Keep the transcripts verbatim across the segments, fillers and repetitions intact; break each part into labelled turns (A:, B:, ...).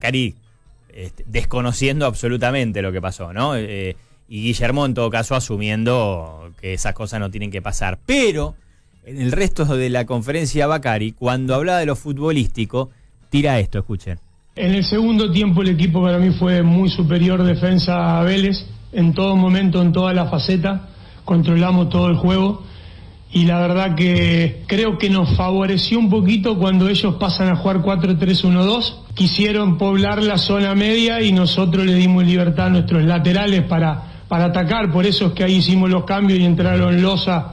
A: Bacari este, desconociendo absolutamente lo que pasó, ¿no? Eh, y Guillermo, en todo caso, asumiendo que esas cosas no tienen que pasar. Pero, en el resto de la conferencia, Bacari, cuando hablaba de lo futbolístico, tira esto, escuchen.
B: En el segundo tiempo el equipo para mí fue muy superior defensa a Vélez, en todo momento, en toda la faceta, controlamos todo el juego y la verdad que creo que nos favoreció un poquito cuando ellos pasan a jugar cuatro tres uno dos, quisieron poblar la zona media y nosotros le dimos libertad a nuestros laterales para, para atacar, por eso es que ahí hicimos los cambios y entraron Loza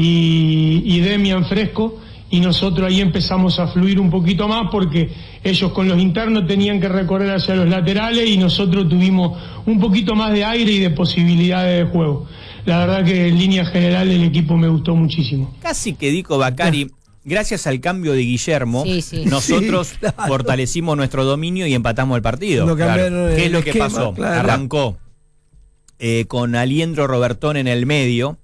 B: y, y Demian Fresco. Y nosotros ahí empezamos a fluir un poquito más porque ellos con los internos tenían que recorrer hacia los laterales y nosotros tuvimos un poquito más de aire y de posibilidades de juego. La verdad que en línea general el equipo me gustó muchísimo.
A: Casi que dijo Bacari, gracias al cambio de Guillermo, sí, sí. nosotros sí, claro. fortalecimos nuestro dominio y empatamos el partido.
C: Lo
A: claro. ¿Qué es lo que
C: esquema,
A: pasó?
C: Claro.
A: Arrancó eh, con Aliendro Robertón en el medio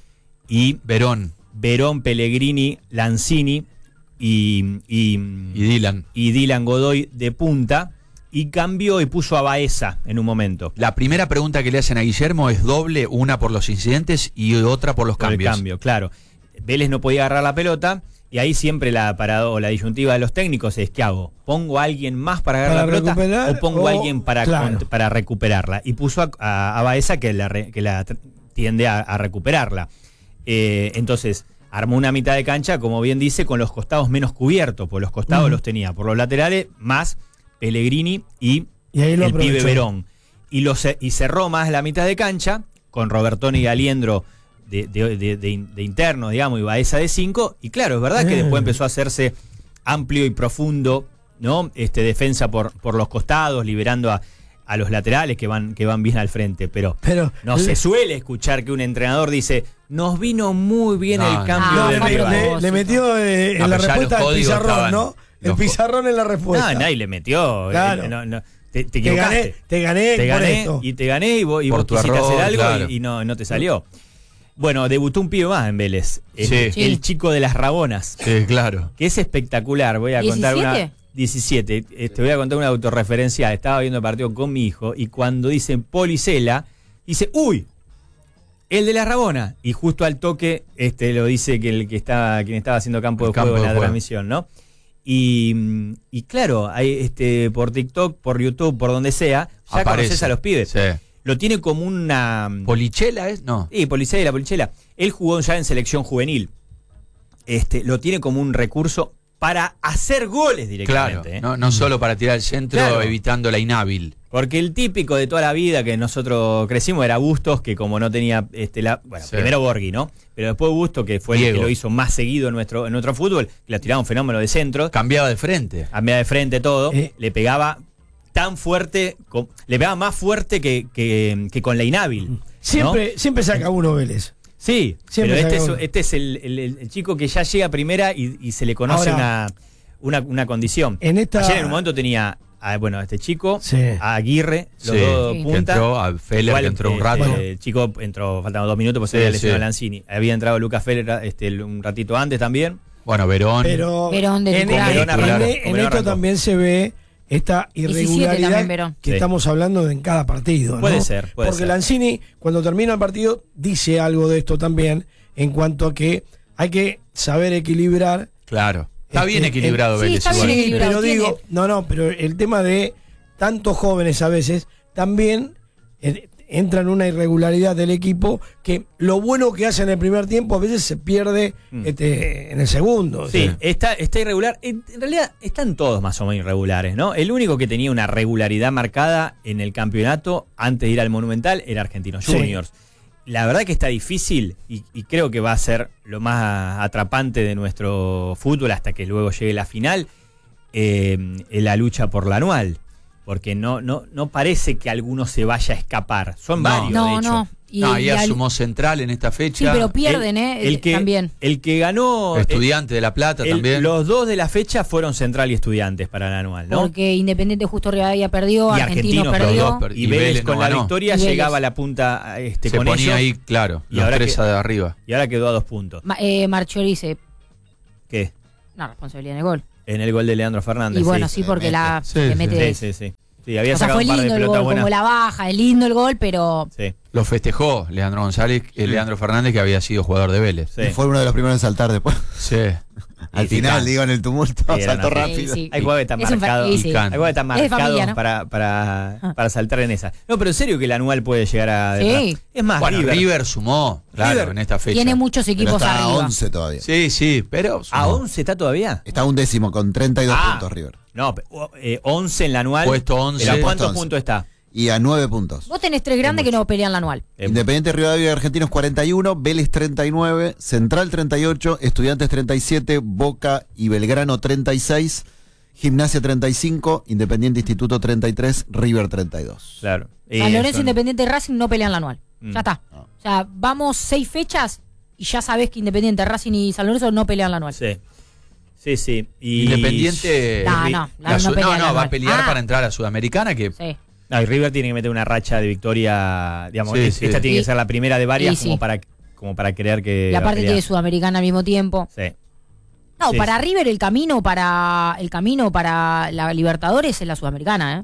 A: y
D: Verón.
A: Verón, Pellegrini, Lanzini y, y,
D: y Dylan
A: y Dylan Godoy de punta, y cambió y puso a Baeza en un momento.
D: La primera pregunta que le hacen a Guillermo es doble, una por los incidentes y otra por los
A: por
D: cambios.
A: El cambio, claro. Vélez no podía agarrar la pelota y ahí siempre la parada o la disyuntiva de los técnicos es ¿qué hago? ¿Pongo a alguien más para agarrar
C: ¿Para
A: la pelota o pongo
C: o,
A: a alguien para,
C: claro.
A: con, para recuperarla? Y puso a, a, a Baeza que la, que la tiende a, a recuperarla. Eh, entonces, armó una mitad de cancha, como bien dice, con los costados menos cubiertos, pues los costados uh-huh. los tenía por los laterales, más Pellegrini y,
C: y ahí lo
A: el
C: aprovechó.
A: pibe Verón. Y, lo, y cerró más la mitad de cancha, con Robertón y Aliendro de, de, de, de, de interno, digamos, y Baeza de cinco. Y claro, es verdad que eh. después empezó a hacerse amplio y profundo, ¿no? Este, defensa por, por los costados, liberando a a los laterales que van que van bien al frente, pero,
C: pero
A: no le, se suele escuchar que un entrenador dice nos vino muy bien no, el cambio
C: no,
A: de
C: le, le, le metió eh, en no, la respuesta el pizarrón, estaban, ¿no? El pizarrón en la respuesta.
A: No, nadie le metió.
C: Claro.
A: Eh, no, no, te, te,
C: te gané, te gané,
A: te gané
C: esto.
A: y te gané y vos, y vos quisiste error, hacer algo claro. y, y no, no te salió. Bueno, debutó un pibe más en Vélez, el,
D: sí.
A: el sí. chico de las Rabonas.
D: Sí, claro.
A: Que es espectacular, voy a
E: ¿diecisiete?
A: Contar una diecisiete, te voy a contar una autorreferencial. Estaba viendo el partido con mi hijo y cuando dicen Policela, dice, uy, el de la Rabona. Y justo al toque este lo dice que el que estaba, quien estaba haciendo campo de el juego campo en la juego. transmisión, ¿no? Y, y claro, hay este por TikTok, por YouTube, por donde sea, ya Aparece. conoces a los pibes.
D: Sí.
A: Lo tiene como una...
D: ¿Polichela es? No.
A: Sí, Policela, Polichela. Él jugó ya en selección juvenil. Este, lo tiene como un recurso para hacer goles directamente.
D: Claro,
A: ¿eh?
D: no, no solo para tirar el centro, claro. evitando la inhábil.
A: Porque el típico de toda la vida que nosotros crecimos era Bustos, que como no tenía este la bueno, sí. primero Borghi, ¿no? Pero después Bustos, que fue Diego. el que lo hizo más seguido en nuestro en nuestro fútbol, que lo tiraba un fenómeno de centro.
D: Cambiaba de frente.
A: Cambiaba de frente todo,
C: eh.
A: le pegaba tan fuerte, con, le pegaba más fuerte que, que, que con la inhábil.
C: Siempre,
A: ¿no?
C: siempre saca uno Vélez.
A: Sí,
C: siempre
A: pero este es, este es el, el, el chico que ya llega a primera y, y se le conoce Ahora, una, una, una condición.
C: En esta...
A: Ayer en un momento tenía a, bueno, a este chico,
C: sí.
A: a Aguirre, los
D: sí.
A: dos
D: sí.
A: puntas.
D: Entró a Feller,
A: Igual,
D: que entró un
A: eh,
D: rato.
A: Eh, el chico entró, faltaban dos minutos, pues se sí, había lesionado sí. Lanzini. Había entrado Lucas Feller este, un ratito antes también.
D: Bueno, Verón.
C: Pero
E: Verón de
C: en, en, en, en, en esto también se ve esta irregularidad que sí. estamos hablando de en cada partido, ¿no?
A: Puede ser, puede
C: Porque
A: ser.
C: Lanzini, cuando termina el partido, dice algo de esto también, en cuanto a que hay que saber equilibrar.
D: Claro. Está
C: este,
D: bien equilibrado,
C: el,
D: Vélez.
E: Sí, está bien equilibrado.
C: pero
E: ¿Tiene?
C: digo, no, no, pero el tema de tantos jóvenes a veces también eh, entra en una irregularidad del equipo que lo bueno que hace en el primer tiempo a veces se pierde mm. este, en el segundo.
A: Sí,
C: o sea.
A: está, está irregular. En, en realidad están todos más o menos irregulares, ¿no? El único que tenía una regularidad marcada en el campeonato antes de ir al Monumental era Argentinos
C: sí.
A: Juniors. La verdad que está difícil y, y creo que va a ser lo más atrapante de nuestro fútbol hasta que luego llegue la final, eh, la lucha por la anual. Porque no, no, no parece que alguno se vaya a escapar. Son
D: no,
A: varios,
E: no,
A: de hecho.
E: No,
D: y, no, y asumó Central en esta fecha.
E: Sí, pero pierden,
A: el,
E: ¿eh?
A: El que,
E: también.
A: El que ganó...
D: Estudiante de La Plata
A: el,
D: también.
A: Los dos de la fecha fueron Central y Estudiantes para la anual, ¿no?
E: Porque Independiente justo Rivadavia perdió,
A: y
E: Argentino
A: Argentinos
E: perdió.
A: Y, y Vélez, Vélez con no la
D: ganó.
A: victoria llegaba a la punta este,
D: Se
A: con
D: ponía
A: ellos,
D: ahí, claro,
A: y
D: los
A: ahora
D: tres
A: que,
D: de arriba.
A: Y ahora quedó a dos puntos.
E: Ma, eh, Marchiori dice...
A: ¿Qué?
E: Una responsabilidad en el gol.
A: En el gol de Leandro Fernández.
E: Y bueno,
A: sí,
E: sí, porque la
D: Sí,
E: le
D: sí.
E: mete.
A: sí, sí, sí. Sí, había
E: O sea,
A: sacado
E: fue
A: un par de
E: lindo el
A: pelotas
E: gol,
A: buenas.
E: como la baja, es lindo el gol, pero
A: Sí,
D: Lo festejó Leandro González, eh, Leandro Fernández, que había sido jugador de Vélez.
A: sí.
F: Y fue uno de los primeros en saltar después.
D: Sí.
F: Al
A: sí,
F: final,
A: sí.
F: digo, en el tumulto,
A: Sí, era
F: saltó
A: una-
F: rápido.
E: Sí, sí.
A: Hay jugadores tan
E: Es un fa-
A: marcados.
E: y sí.
A: Hay jugadores tan
E: Es de
A: marcados
E: familia, ¿no?
A: para, para,
E: Ah.
A: para saltar en esa. No, pero en serio que el anual puede llegar a.
E: Sí.
A: Es más,
D: Bueno,
A: River.
D: River, sumó, claro,
A: River
D: en esta fecha.
E: tiene muchos
F: Pero
E: equipos
F: está a
E: arriba.
F: once todavía.
D: Sí, sí, pero sumó.
A: ¿A once está todavía?
F: Está a un décimo con treinta y dos
A: Ah.
F: puntos River.
A: No, pe- o- eh, once en la anual.
D: Puesto once.
A: ¿Pero a
F: Puesto
A: cuántos
F: once.
A: puntos está?
F: Y a nueve puntos.
E: Vos tenés tres grandes que no pelean la anual.
A: Eh,
F: Independiente Rivadavia de Argentinos cuarenta y uno, Vélez treinta y nueve, Central treinta y ocho, Estudiantes treinta y siete, Boca y Belgrano treinta y seis, Gimnasia treinta y cinco, Independiente Instituto treinta y tres, River treinta y dos.
A: Claro.
E: San
A: Eh,
E: Lorenzo,
A: son-
E: Independiente y Racing no pelean la anual.
A: Mm.
E: Ya está.
F: Ah.
E: O sea, vamos seis fechas y ya sabés que Independiente, Racing y San Lorenzo no pelean la anual.
A: Sí. Sí, sí. Y
D: Independiente.
E: No,
D: Ri-
E: no, la-
D: la
E: no
D: su-
E: pelea
D: no,
E: la
D: no, va a
E: anual.
D: pelear
E: Ah.
D: para entrar a Sudamericana, que
E: Sí.
A: No, y River tiene que meter una racha de victoria, digamos,
D: Sí,
A: es-
D: sí.
A: esta tiene
E: Y-
A: que ser la primera de varias
E: y sí.
A: como para como para creer que
E: Y
A: va a
E: aparte
A: pelear.
E: tiene Sudamericana al mismo tiempo.
A: Sí.
E: No,
A: Sí,
E: para
A: sí.
E: River el camino para el camino para la Libertadores es la Sudamericana, ¿eh?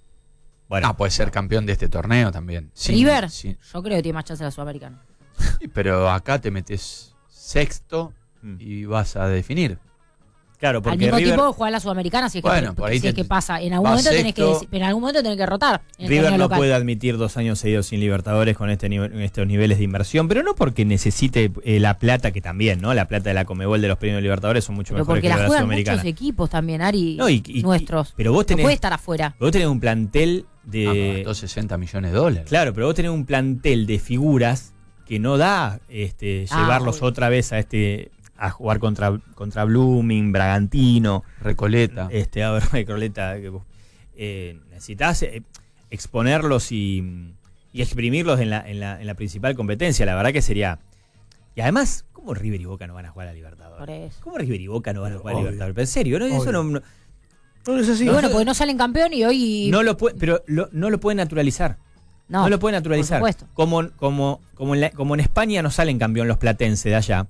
A: Bueno,
D: ah, puede ser campeón de este torneo también. Sí,
E: River,
D: sí.
E: yo creo que tiene más chance la Sudamericana.
D: Sí, pero acá te metes sexto
A: Mm.
D: y vas a definir.
A: claro,
E: Al
A: porque
E: mismo
A: River,
E: tiempo jugar la Sudamericana si es que,
D: Bueno,
E: si
D: por ahí
E: es
D: te-
E: que pasa. En algún
D: va
E: momento tenés que
D: sexto.
E: dec- en algún momento tenés que rotar. En el
A: River
E: torneo
A: no
E: local.
A: puede admitir dos años seguidos sin Libertadores con este nivel- estos niveles de inversión, pero no porque necesite eh, la plata, que también, ¿no? La plata de la Conmebol de los premios Libertadores son mucho
E: Pero
A: mejores
E: porque
A: que
E: la
A: la
E: juegan
A: Sudamericana.
E: muchos equipos también, Ari,
A: No, y- y-
E: nuestros.
A: y- pero vos tenés-
E: No puede estar afuera.
A: Vos tenés un plantel
D: Ah,
A: de...
D: pero gastó sesenta millones de dólares.
A: Claro, pero vos tenés un plantel de figuras que no da este,
E: Ah,
A: llevarlos
E: obvio.
A: otra vez a este a jugar contra, contra Blooming, Bragantino,
D: Recoleta.
A: este, a ver, Croleta, que vos- eh, necesitas eh, exponerlos y, y exprimirlos en la, en, la, en la principal competencia. La verdad que sería. Y además, ¿cómo River y Boca no van a jugar a Libertadores?
E: Por eso.
A: ¿Cómo River y Boca no van a jugar a
C: Obvio.
A: Libertadores? Pero en serio, ¿no? Eso
C: Obvio.
A: no, no,
C: No es así.
E: Y bueno, porque no salen campeón y hoy.
A: no lo puede, pero lo- no lo pueden naturalizar.
E: no,
A: No, lo pueden naturalizar.
E: Por supuesto.
A: Como, como, como, en la- como en España no salen campeón los platenses de allá,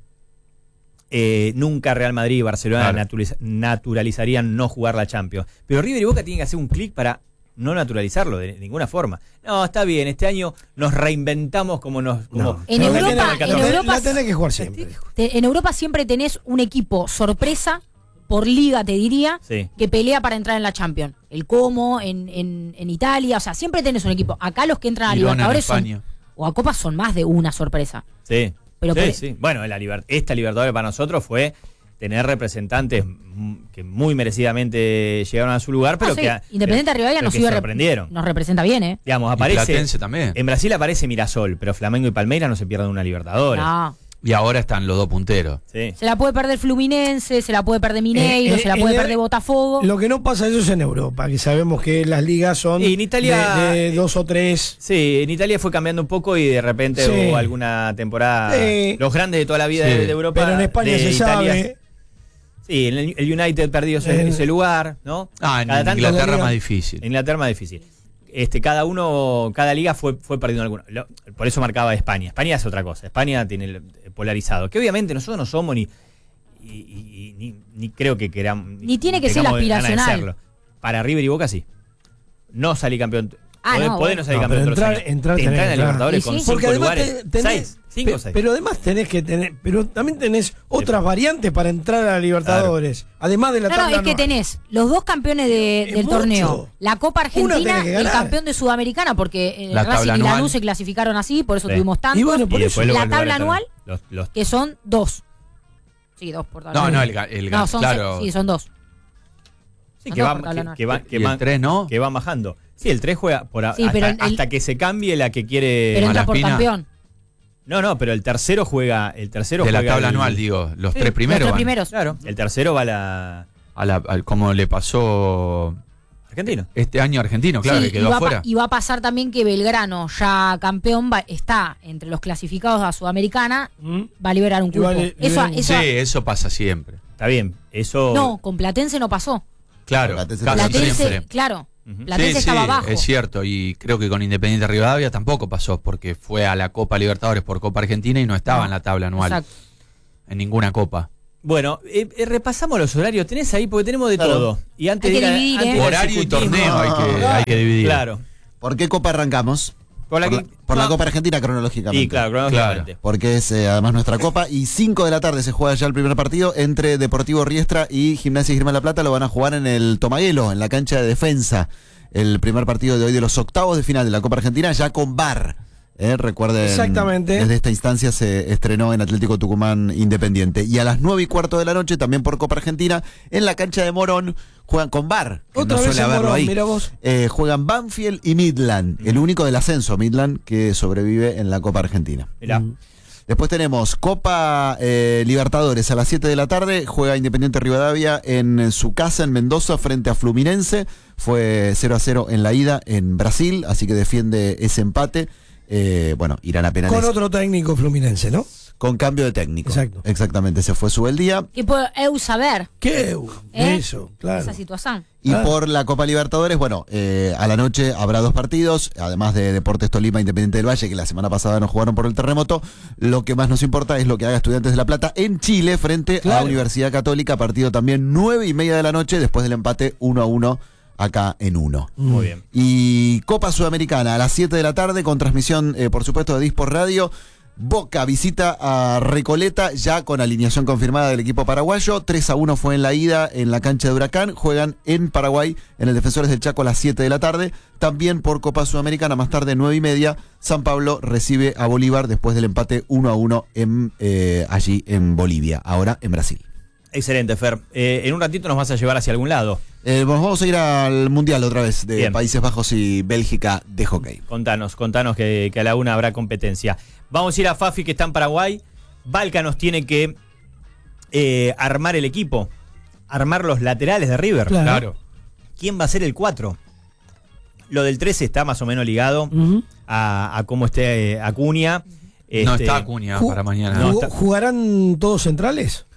A: eh, nunca Real Madrid y Barcelona
D: Claro.
A: naturaliza- naturalizarían no jugar la Champions. Pero River y Boca tienen que hacer un clic para no naturalizarlo de ninguna forma. No, está bien, este año nos reinventamos como nos... Como,
C: No.
E: En
A: nos
E: Europa-
A: reinventamos el
E: en
A: catorce.
E: Europa-
C: La tenés que jugar siempre.
E: Te- en Europa siempre tenés un equipo sorpresa, por liga te diría,
A: Sí.
E: que pelea para entrar en la Champions. El Como, en, en, en Italia, o sea, siempre tenés un equipo. Acá los que entran a
D: Girona en
E: Libertadores son,
D: España.
E: o a Copas son más de una sorpresa.
A: Sí,
E: Pero
A: sí,
E: por-
A: sí. Bueno, la liber- esta Libertadores para nosotros fue tener representantes mm, que muy merecidamente llegaron a su lugar, pero
E: No, sí,
A: que, a-
E: Independiente
A: pero-
E: Rivadavia
A: pero
E: nos,
A: que
E: iba a rep-
A: sorprendieron.
E: nos representa bien, ¿eh?
A: Digamos,
D: Y
A: aparece...
D: Platense también.
A: En Brasil aparece Mirasol, pero Flamengo y Palmeiras no se pierden una Libertadores.
E: No.
D: Y ahora están los dos punteros.
A: Sí.
E: Se la puede perder Fluminense, se la puede perder Mineiro,
C: Eh, eh,
E: se la
C: en
E: puede
C: el-
E: perder Botafogo.
C: Lo que no pasa eso es en Europa, que sabemos que las ligas son
A: Y en Italia-
C: de, de dos o tres.
A: Sí, en Italia fue cambiando un poco y de repente
C: Sí.
A: hubo alguna temporada.
C: Sí.
A: Los grandes de toda la vida
D: Sí.
A: de, de Europa.
C: Pero en España
A: de
C: se
A: Italia-
C: sabe.
A: Sí, en el, el United perdió ese,
C: Eh.
A: ese lugar, ¿no?
D: Ah, en
A: Cada tanto-
D: Inglaterra
C: la liga-
D: más difícil.
A: En Inglaterra más difícil. Este, cada uno, cada liga fue, fue perdiendo alguno. Lo- por eso marcaba España. España es otra cosa. España tiene el polarizado. Que obviamente nosotros no somos ni. y- y- y- ni, ni creo que queramos.
E: Ni tiene que ser
A: tengamos ganas de
E: aspiracional.
A: serlo. Para River y Boca sí. No salir campeón.
E: Ah,
A: podés,
E: no,
A: podés
E: bueno.
A: no salir
C: No,
A: campeón
C: pero
A: todos los
C: entrar-
A: años.
C: entrar tenés
A: en
C: que
A: la
C: entrar.
A: Libertadores
E: Y
A: con
E: sí.
A: cinco
C: Porque además
A: lugares.
C: te- tenés,
A: seis, cinco o
C: pe-
A: seis.
C: pero además tenés que tener, pero también tenés otras variantes para entrar a la Libertadores, además de la
E: No, no,
C: tabla
E: es que
C: anual.
E: tenés los dos campeones de-
C: Es
E: del
C: mucho.
E: torneo, la Copa
C: Una
E: Argentina
C: tenés que
E: y el
C: ganar.
E: campeón de Sudamericana, porque eh,
D: La
E: Racing
D: tabla
E: y
D: anual.
E: Lanús se clasificaron así, por eso
A: Sí.
E: tuvimos tantos,
C: Y bueno, por
A: Y
C: eso.
A: después
E: La
A: luego el lugar
E: tabla
A: de-
E: anual.
A: Los, los-
E: que son dos. Sí, dos por tabla
D: No, no,
E: anual.
D: el, ga- el
E: No,
D: ga-
E: son
D: claro.
E: seis- sí, son dos.
A: sí,
E: Son
A: que,
E: dos
A: van,
E: por tabla
A: que,
E: anual.
A: que van, que
D: Y el
A: van-
D: tres, ¿no?
A: que van bajando. Sí, el tres juega por a-
E: Sí,
A: hasta,
E: pero el-
A: hasta que se cambie la que quiere.
E: Pero entra por
D: Malaspina.
E: campeón.
A: No, no, pero el tercero juega. El tercero
D: De la
A: juega
D: tabla
A: el-
D: anual, digo. Los
A: Sí,
D: tres
A: los
D: primeros.
E: Los tres
D: van.
E: primeros.
A: Claro, el tercero va a la.
D: A la- al- como le pasó
A: Argentino.
D: este año a Argentino, claro,
E: Sí,
D: que quedó
E: y va, a
D: afuera.
E: pa- y va a pasar también que Belgrano, ya campeón, va- está entre los clasificados a Sudamericana,
C: ¿Mm?
E: va a liberar un
C: Y va
E: cupo.
C: a li-
E: Eso,
C: liberar un-
E: eso-
D: Sí, eso pasa siempre.
A: Está bien, eso.
E: no, con Platense no pasó.
D: Claro,
F: Platense
D: casi
F: también.
E: Platense,
D: siempre.
E: claro,
A: Ujú.
E: Platense
D: Sí,
E: estaba
D: sí,
E: abajo.
D: es cierto, y creo que con Independiente Rivadavia tampoco pasó, porque fue a la Copa Libertadores por Copa Argentina y no estaba
E: No,
D: en la tabla anual,
E: Exacto.
D: en ninguna copa.
A: Bueno, eh, eh, repasamos los horarios. Tenés ahí, porque tenemos de
F: Claro.
A: todo. Y antes
E: Hay
A: de ir
E: que
A: a-
E: dividir,
A: antes
E: ¿eh?
A: de ir al
D: Horario y
A: ciclismo-
D: torneo hay que, hay que dividir.
A: Claro.
F: ¿Por qué Copa arrancamos?
A: Por la,
F: Por
A: que-
F: la, por la
A: no.
F: Copa Argentina cronológicamente.
A: Y claro, cronológicamente.
F: Porque es eh, además nuestra copa. Y cinco de la tarde se juega ya el primer partido entre Deportivo Riestra y Gimnasia y Esgrima La Plata. Lo van a jugar en el Tomaguelo, en la cancha de Defensa. El primer partido de hoy de los octavos de final de la Copa Argentina, ya con V A R. Eh, recuerden,
C: Exactamente.
F: desde esta instancia se estrenó en Atlético Tucumán Independiente. Y a las nueve y cuarto de la noche, también por Copa Argentina, en la cancha de Morón, juegan con V A R. Que
C: Otra
F: no
C: vez
F: suele
C: en
F: haberlo
C: Morón,
F: ahí.
C: mira vos.
F: Eh, juegan Banfield y Midland, el único del ascenso, Midland, que sobrevive en la Copa Argentina.
A: Mirá.
F: Después tenemos Copa eh, Libertadores a las siete de la tarde. Juega Independiente Rivadavia en su casa en Mendoza frente a Fluminense. Fue cero a cero en la ida en Brasil, así que defiende ese empate. Eh, bueno, irán a penales
C: Con
F: con,
C: otro técnico fluminense, ¿no?
F: cambio de técnico.
C: Exacto.
F: Exactamente, se fue su el día.
E: Y por eu saber
C: ¿Qué?
E: ¿Eh?
C: Eso, claro.
E: esa situación.
F: Y
C: Ah.
F: por la Copa Libertadores, bueno, eh, a la noche habrá dos partidos, además de Deportes Tolima, Independiente del Valle, que la semana pasada no jugaron por el terremoto. Lo que más nos importa es lo que haga Estudiantes de La Plata en Chile frente
C: Claro.
F: a Universidad Católica, partido también nueve y media de la noche, después del empate uno a uno acá en uno.
A: Muy bien.
F: Y Copa Sudamericana a las siete de la tarde con transmisión, eh, por supuesto, de Dispor Radio. Boca visita a Recoleta ya con alineación confirmada del equipo paraguayo. tres a uno fue en la ida en la cancha de Huracán. Juegan en Paraguay en el Defensores del Chaco a las siete de la tarde. También por Copa Sudamericana, más tarde nueve y media, San Pablo recibe a Bolívar después del empate uno a uno en, eh, allí en Bolivia, ahora en Brasil.
A: Excelente, Fer. Eh, en un ratito nos vas a llevar hacia algún lado.
F: Eh, bueno, vamos a ir al Mundial otra vez de
A: Bien.
F: Países Bajos y Bélgica de hockey.
A: Contanos, contanos que, que a la una habrá competencia. Vamos a ir a Fafi, que está en Paraguay. Valca nos tiene que eh, armar el equipo, armar los laterales de River.
C: Claro.
A: ¿Quién va a ser el cuatro? Lo del trece está más o menos ligado
C: Ujú.
A: a, a cómo esté eh, Acuña.
D: No
A: Este,
D: está Acuña
C: Ju-
D: para mañana.
A: No,
C: ¿Jugó-
A: está-
C: ¿Jugarán todos centrales?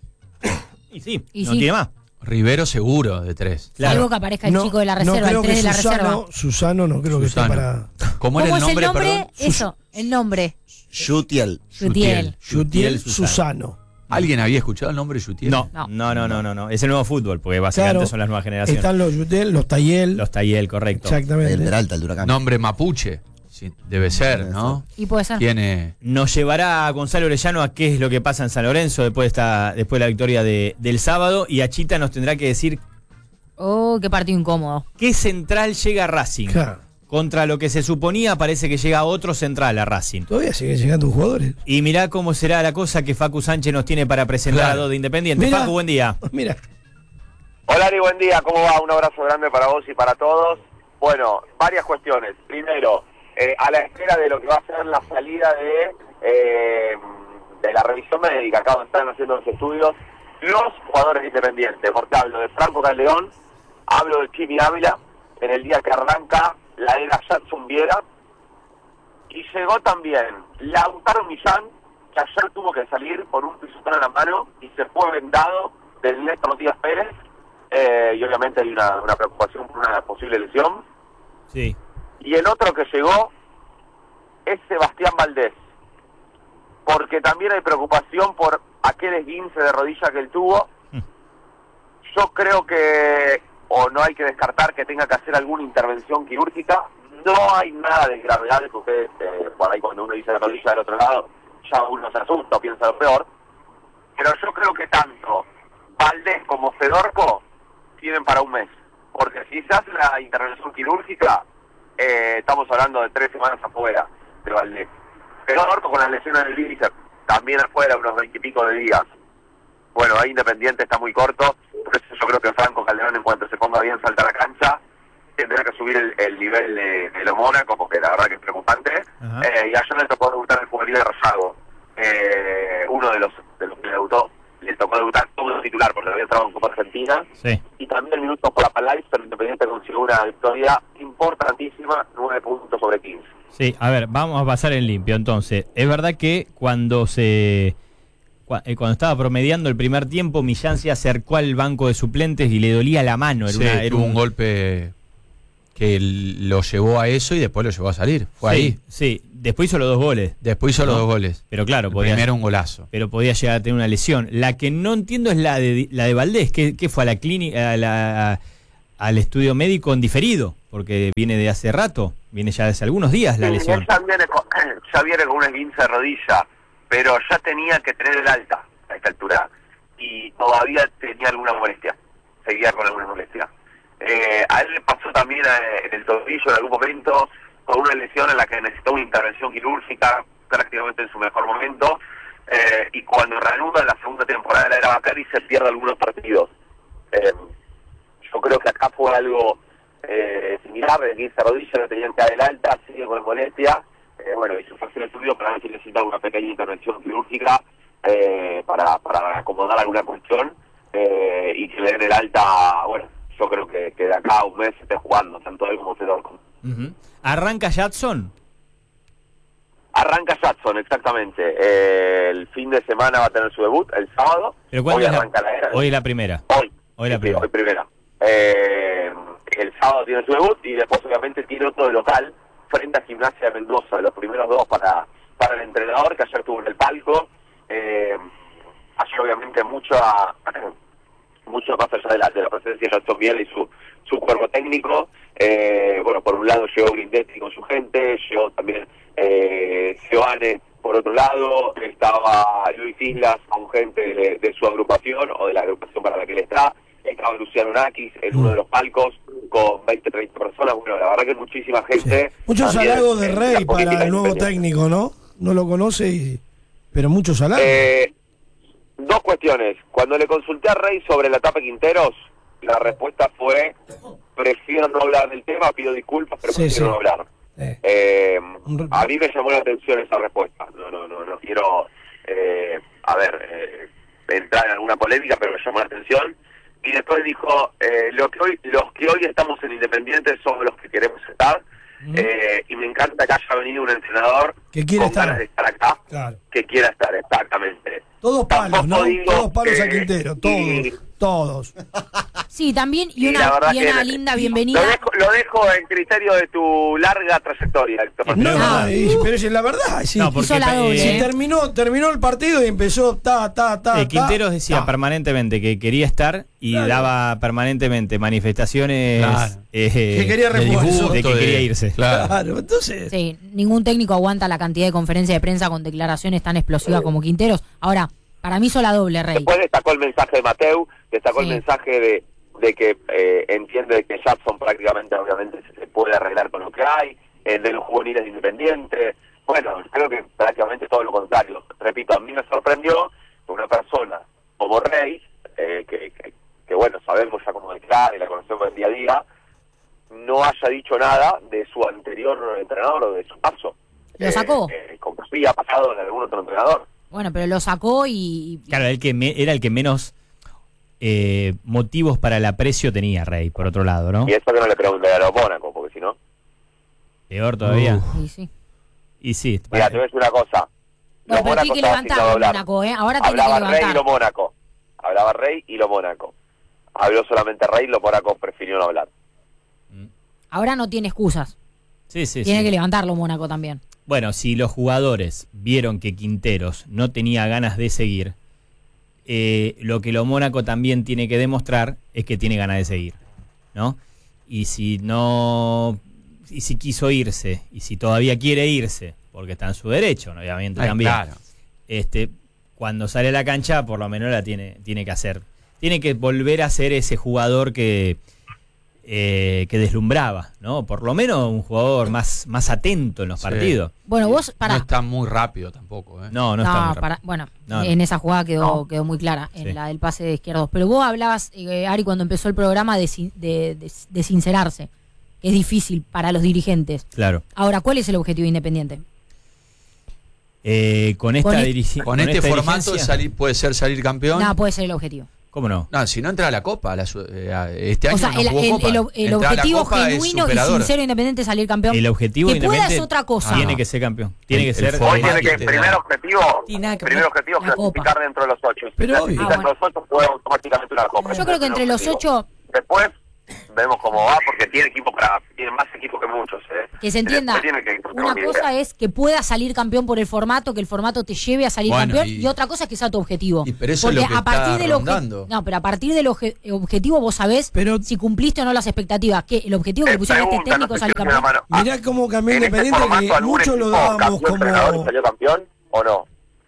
A: Y sí,
E: Y
A: no
E: sí.
A: tiene más.
D: Rivero seguro de tres.
A: Claro.
E: Algo que aparezca el chico de la reserva,
C: no creo
E: el tres
C: que
E: de la
C: Susano,
E: reserva.
C: Susano no creo que esté
D: Susano.
C: para...
D: ¿Cómo
E: ¿Cómo
D: era el
E: es
D: nombre,
E: el nombre?
D: perdón?
E: Eso, el nombre.
F: Shutiel.
E: Jutiel.
C: Yutiel
A: Susano.
C: Susano.
D: ¿Alguien había escuchado el nombre de Yutiel?
A: No,
E: No.
A: no, no, no, no, no. Es el nuevo fútbol, porque básicamente
C: Claro.
A: son las nuevas generaciones.
C: Están los Yutiel, los Tayel.
A: Los Tayel, correcto.
C: Exactamente.
F: El Peralta, el de Huracán.
D: Nombre mapuche. Sí, debe ser, ¿no?
E: Y puede ser.
D: Tiene.
A: Nos llevará a Gonzalo Orellano a qué es lo que pasa en San Lorenzo después de, esta, después de la victoria de- del sábado. Y a Chita nos tendrá que decir
E: Oh, qué partido incómodo.
A: qué central llega a Racing.
C: Claro.
A: Contra lo que se suponía, parece que llega otro central a Racing.
C: Todavía siguen llegando jugadores.
A: Y mirá cómo será la cosa que Facu Sánchez nos tiene para presentar
D: Claro.
A: a dos de Independiente.
C: Mirá.
A: Facu, buen día.
C: Mira.
G: Hola Ari, buen día, ¿cómo va? Un abrazo grande para vos y para todos. Bueno, varias cuestiones. Primero, eh, a la espera de lo que va a ser la salida de, eh, de la revisión médica, acá donde están haciendo los estudios, los jugadores de Independiente, porque hablo de Franco Calderón, hablo de Chimi Ávila, en el día que arranca la era Jackson Viera, y llegó también Lautaro Millán, que ayer tuvo que salir por un pisotón en la mano y se fue vendado del Néstor Díaz Pérez, eh, y obviamente hay una, una preocupación por una posible lesión.
A: Sí.
G: Y el otro que llegó es Sebastián Valdés, porque también hay preocupación por aquel esguince de rodilla que él tuvo. Yo creo que, o no hay que descartar que tenga que hacer alguna intervención quirúrgica. No hay nada de gravedad, porque eh, por ahí cuando uno dice la rodilla del otro lado, ya uno se asusta o piensa lo peor. Pero yo creo que tanto Valdés como Fedorco tienen para un mes, porque si se hace la intervención quirúrgica, eh, estamos hablando de tres semanas afuera de Valdés. Fedorco con las lesiones del bíceps también afuera, unos veintipico de días. Bueno, ahí Independiente está muy corto, por eso yo creo que Franco Calderón, en cuanto se ponga bien, salta a la cancha, tendrá que subir el, el nivel de, de los Mónacos, porque la verdad que es preocupante. Eh, y ayer le tocó debutar el juvenil de Rosago, eh, uno de los, de los que le debutó, le tocó debutar como titular, porque había entrado en Copa Argentina,
A: Sí.
G: y también minutos por la Palais, pero Independiente consiguió una victoria importantísima, nueve puntos sobre quince.
A: Sí, a ver, vamos a pasar en limpio. Entonces, es verdad que cuando se cua- eh, cuando estaba promediando el primer tiempo, Millán se acercó al banco de suplentes y le dolía la mano. Era
D: Sí,
A: una- era
D: tuvo un golpe que l- lo llevó a eso y después lo llevó a salir. Fue
A: sí,
D: ahí.
A: Sí, Después hizo los dos goles.
D: Después hizo los
A: ¿no?
D: dos goles.
A: Pero claro,
D: El
A: podía,
D: primero un golazo.
A: pero podía llegar a tener una lesión. La que no entiendo es la de la de Valdés, que, que fue a la clínica, a la, al estudio médico en diferido, porque viene de hace rato, viene ya desde algunos días la
G: Sí,
A: lesión.
G: ya viene, con, ya viene con una esguince de rodilla, pero ya tenía que tener el alta a esta altura y todavía tenía alguna molestia, seguía con alguna molestia. Eh, a él le pasó también eh, en el tobillo en algún momento con una lesión en la que necesitó una intervención quirúrgica prácticamente en su mejor momento, eh, y cuando reanuda en la segunda temporada de la era Bacari se pierde algunos partidos. Eh, yo creo que acá fue algo eh, similar, de que esa rodilla no tenían que dar el alta, sigue con molestia, eh, bueno, y se fue a hacer el estudio para ver si necesita una pequeña intervención quirúrgica eh, para, para acomodar alguna cuestión eh, y que le den el alta, bueno, yo creo que, que de acá a un mes esté jugando, tanto él como Fedor.
A: Uh-huh. ¿Arranca Jadson?
G: Arranca Jadson, exactamente. Eh, el fin de semana va a tener su debut, el sábado.
A: ¿Pero cuándo
G: hoy
A: es la,
G: arranca la era.
A: hoy es la primera?
G: Hoy.
A: Hoy la
G: Sí,
A: primera.
G: hoy primera. Eh, el sábado tiene su debut y después obviamente tiene otro de local frente a Gimnasia de Mendoza, los primeros dos para, para el entrenador que ayer estuvo en el palco. Eh, ayer obviamente mucho a, mucho más allá de la, de la presencia de Jadson Biel y su, su cuerpo técnico. Eh, bueno, por un lado llegó Grindetti con su gente, llegó también eh, Giovanni por otro lado, estaba Luis Islas con gente de, de su agrupación o de la agrupación para la que él está, estaba Luciano Nakis en uno de los palcos con veinte, treinta personas. Bueno, la verdad que muchísima gente.
C: Sí. Muchos
G: también,
C: halagos de
G: eh,
C: Rey
G: la política
C: para el nuevo
G: independiente.
C: técnico, ¿no? No lo conoce, y... pero muchos halagos.
G: Eh, dos cuestiones. Cuando le consulté a Rey sobre la etapa Quinteros, la respuesta fue: prefiero no hablar del tema, pido disculpas, pero
C: Sí,
G: prefiero
C: sí.
G: no hablar.
C: Eh.
G: Eh,
C: Un-
G: a mí me llamó la atención esa respuesta. No, no, no, no quiero, eh, a ver, eh, entrar en alguna polémica, pero me llamó la atención. Y después dijo, eh, lo que hoy, los que hoy estamos en Independiente somos los que queremos estar. Eh, y me encanta que haya venido un entrenador
C: Que quiere
G: con
C: estar.
G: ganas de estar acá,
C: Claro.
G: que quiera estar, exactamente.
C: Todos palos,
G: Tampoco
C: ¿no?
G: digo
C: Todos palos a
G: que-
C: Quintero, todos,
G: y-
C: todos.
E: Sí, también, y
G: Y la
E: una,
G: verdad
E: y
G: que
E: una
G: le-
E: linda
G: Lo
E: bienvenida.
G: dejo, lo dejo en criterio de tu larga trayectoria, Héctor.
A: Pero
C: No,
A: es verdad.
C: y- pero es la verdad, sí.
A: No, porque
E: Hizo la doble,
C: Si
A: eh,
E: ¿eh?
C: terminó, terminó el partido y empezó ta, ta, ta.
A: eh, Quinteros
C: ta,
A: decía
C: ta.
A: permanentemente que quería estar y
C: Claro.
A: daba permanentemente manifestaciones
D: Claro.
A: eh,
C: Que quería
A: de
C: refuerzo.
A: disgusto, de que
D: de-
A: quería irse.
D: Claro.
C: Claro, entonces.
E: Sí, ningún técnico aguanta la cantidad de conferencias de prensa con declaraciones tan explosivas como Quinteros. Ahora, para mí hizo la doble, Rey.
G: Después destacó el mensaje de Mateu, destacó
E: Sí.
G: el mensaje de, de que eh, entiende que Jadson prácticamente, obviamente, se, se puede arreglar con lo que hay, eh, de los juveniles de Independiente. Bueno, creo que prácticamente todo lo contrario. Repito, a mí me sorprendió que una persona como Rey, eh, que, que, que, bueno, sabemos ya cómo declara y la conocemos del día a día, no haya dicho nada de su anterior entrenador o de su paso.
E: ¿Lo sacó?
G: Eh, eh, como sí ha pasado en algún otro entrenador.
E: Bueno, pero lo sacó y...
A: Claro, el que me- era el que menos eh, motivos para el aprecio tenía Rey, por otro lado, ¿no?
G: Y eso que no le pregunté a los Mónaco, porque si no...
A: Peor todavía.
E: y sí.
A: Y sí.
G: Mira, te voy a decir una cosa.
E: Bueno, pero
G: Mónaco
E: tiene que
G: estaban sin
E: levantar lo
G: hablar.
E: Mónaco, ¿eh? Ahora tiene que
G: Hablaba Rey y
E: levantar.
G: lo Mónaco. Hablaba Rey y lo Mónaco. Habló solamente Rey, lo Mónaco prefirió no hablar.
E: Ahora no tiene excusas.
A: Sí, sí,
E: Tiene
A: sí.
E: que levantarlo Mónaco también.
A: Bueno, si los jugadores vieron que Quinteros no tenía ganas de seguir, eh, lo que lo Mónaco también tiene que demostrar es que tiene ganas de seguir, ¿no? Y si no, y si quiso irse, y si todavía quiere irse, porque está en su derecho, ¿no? Obviamente
D: Ay,
A: también.
D: claro.
A: Este, cuando sale a la cancha, por lo menos la tiene, tiene que hacer. Tiene que volver a ser ese jugador que eh, que deslumbraba, ¿no? Por lo menos un jugador más, más atento en los
D: Sí.
A: partidos.
E: Bueno, vos,
D: No
E: para...
D: está muy rápido tampoco, ¿eh?
A: No, no,
E: No,
A: está muy rápido.
E: para, bueno,
A: No,
E: en
A: no.
E: esa jugada quedó,
G: No.
E: quedó muy clara, en
A: Sí.
E: la del pase de izquierdos. Pero vos hablabas, eh, Ari, cuando empezó el programa, de, sin- de, de- de sincerarse. Es difícil para los dirigentes.
A: Claro.
E: Ahora, ¿cuál es el objetivo de Independiente?
A: Eh, con esta
E: Con e-
A: dirigencia.
D: Con este formato salir, puede ser salir campeón.
E: Nada, puede ser el objetivo.
A: ¿Cómo no?
D: No, si no entra a la Copa, la su- eh, a- este año
E: O sea,
D: no
E: el,
D: jugó
E: el-
D: Copa.
E: el- el
D: Entrar a la
E: objetivo
D: Copa es
E: genuino y
D: superador.
E: sincero de Independiente es salir campeón.
A: El objetivo
E: que pueda
A: Independiente
E: es otra cosa.
A: tiene que ser campeón. Tiene
D: El-
A: que ser.
D: el
G: Hoy
D: formato
G: tiene que,
D: te
G: primer
D: da.
G: objetivo,
E: Tiene nada que
G: primer
E: ver
G: objetivo
E: la
G: clasificar
E: Copa.
G: dentro de los ocho. Si
C: Pero
G: clasificas
E: obvio.
G: entre los ocho, juega automáticamente una Copa.
E: Yo creo que entre los ocho,
G: Después vemos cómo va, porque tiene equipo para, tiene más equipo que muchos, ¿eh?
E: Que se entienda.
G: Después tiene que tengo
E: una
G: ni
E: cosa
G: idea.
E: es que puedas salir campeón por el formato, que el formato te lleve a salir
D: Bueno,
E: campeón,
D: y-
E: y, otra cosa es que sea tu objetivo.
D: Y pero eso es
E: Porque
D: lo que
E: a partir
D: está
E: del obje-
D: rondando.
E: No, pero a partir del obje- objetivo vos sabés
C: Pero-
E: si cumpliste o no las expectativas. Que el objetivo que
G: Eh,
E: le pusieron a este
G: pregunta,
E: técnico
G: no
E: es
G: sé
E: salir
G: si tiene una
E: campeón.
G: mano.
C: Mirá cómo cambió
G: ¿En este
C: Independiente,
G: formato
C: que
G: algún
C: muchos lo
G: equipo
C: dábamos
G: cambió entrenador y
C: como...
G: salió campeón o no?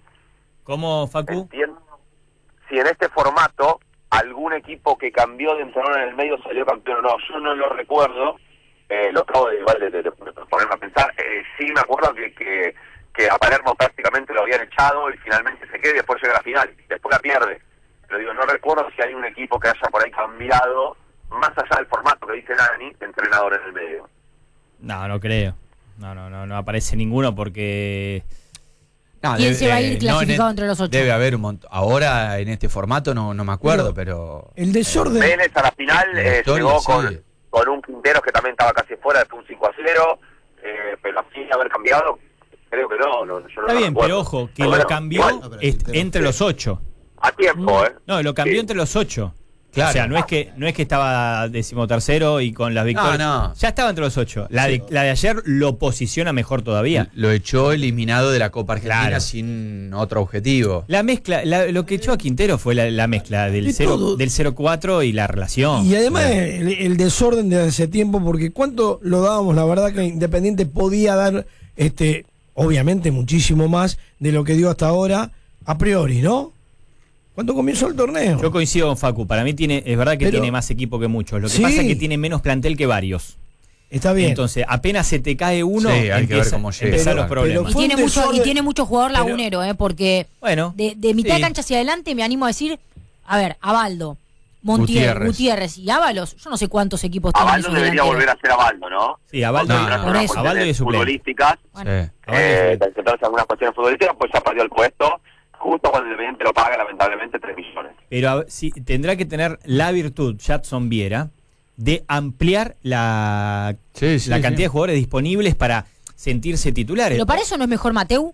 A: ¿Cómo, Facu?
G: Entiendo. Si en este formato algún equipo que cambió de entrenador en el medio salió campeón o no, yo no lo recuerdo, eh, lo acabo de, igual de, de- de ponerme a pensar, eh, sí me acuerdo que, que, que a Palermo prácticamente lo habían echado y finalmente se queda y después llega a la final, después la pierde. Pero digo, no recuerdo si hay un equipo que haya por ahí cambiado, más allá del formato que dice Nani, de entrenador en el medio.
A: No, no creo. No, no, no, no aparece ninguno porque...
D: No,
E: ¿Quién
D: debe-
E: se va a ir
D: eh,
E: clasificado
D: no, en-
E: entre los ocho?
D: Debe haber un montón. Ahora en este formato no, no me acuerdo, pero.
C: El desorden...
G: Vélez a la final
D: La
G: eh,
D: historia,
G: llegó
D: sí.
G: con, con un Quinteros que también estaba casi fuera, después un cinco a cero, eh, pero así haber cambiado, creo que no. no yo no
A: Está
G: lo
A: bien,
G: recuerdo.
A: pero ojo, que
G: Pero
A: lo
G: bueno,
A: cambió
G: igual,
F: pero
A: est-
F: Quintero,
A: entre
F: sí.
A: los ocho.
G: a tiempo, ¿eh?
A: No, lo cambió
G: Sí.
A: entre los ocho.
D: Claro.
A: O sea, no es que no es que estaba decimotercero y con las victorias.
D: No, no.
A: Ya estaba entre los ocho. La de, la de ayer lo posiciona mejor todavía.
D: Lo echó eliminado de la Copa Argentina
A: Claro.
D: sin otro objetivo.
A: La mezcla, la- lo que echó a Quintero fue la, la mezcla del
C: De
A: cero,
C: todo.
A: del cero cuatro y la relación.
C: Y además el, el desorden de hace tiempo, porque cuánto lo dábamos, la verdad que Independiente podía dar, este, obviamente muchísimo más de lo que dio hasta ahora, a priori, ¿no? ¿Cuándo comenzó el torneo?
A: Yo coincido con Facu, para mí tiene, es verdad que
C: Pero-
A: tiene más equipo que muchos. Lo que
C: Sí.
A: pasa es que tiene menos plantel que varios.
C: Está bien.
A: Entonces, apenas se te cae uno,
D: Sí, hay que ver
A: empieza-
D: cómo llega.
A: empiezan
C: Pero-
A: los problemas.
C: pero
E: Y
C: fue
E: tiene,
C: un
E: mucho, y
C: desorden.
E: tiene mucho jugador
C: Pero-
E: lagunero, ¿eh? Porque
A: Bueno,
E: de, de mitad
A: sí.
E: de cancha hacia adelante me animo a decir, a ver, Abaldo, Montiel,
D: Gutiérrez.
E: Gutiérrez, y Ábalos, yo no sé cuántos equipos tienen
G: Abaldo
E: esos
G: debería
E: delanteros.
G: volver a ser Abaldo, ¿no?
A: Sí, Abaldo,
D: No,
G: Cuando
D: no,
G: hace
D: por
G: unas
E: eso.
G: cuestiones
A: Abaldo y de suplente.
G: futbolísticas,
E: Bueno.
D: Sí.
G: eh, concentrarse en algunas cuestiones futbolísticas, pues ya perdió el puesto, justo cuando el Independiente lo paga, lamentablemente, tres millones.
A: Pero a- sí, tendrá que tener la virtud, Jadson Viera, de ampliar la,
D: Sí, sí,
A: la
D: sí.
A: cantidad de jugadores disponibles para sentirse titulares.
E: Pero para eso no es mejor Mateu.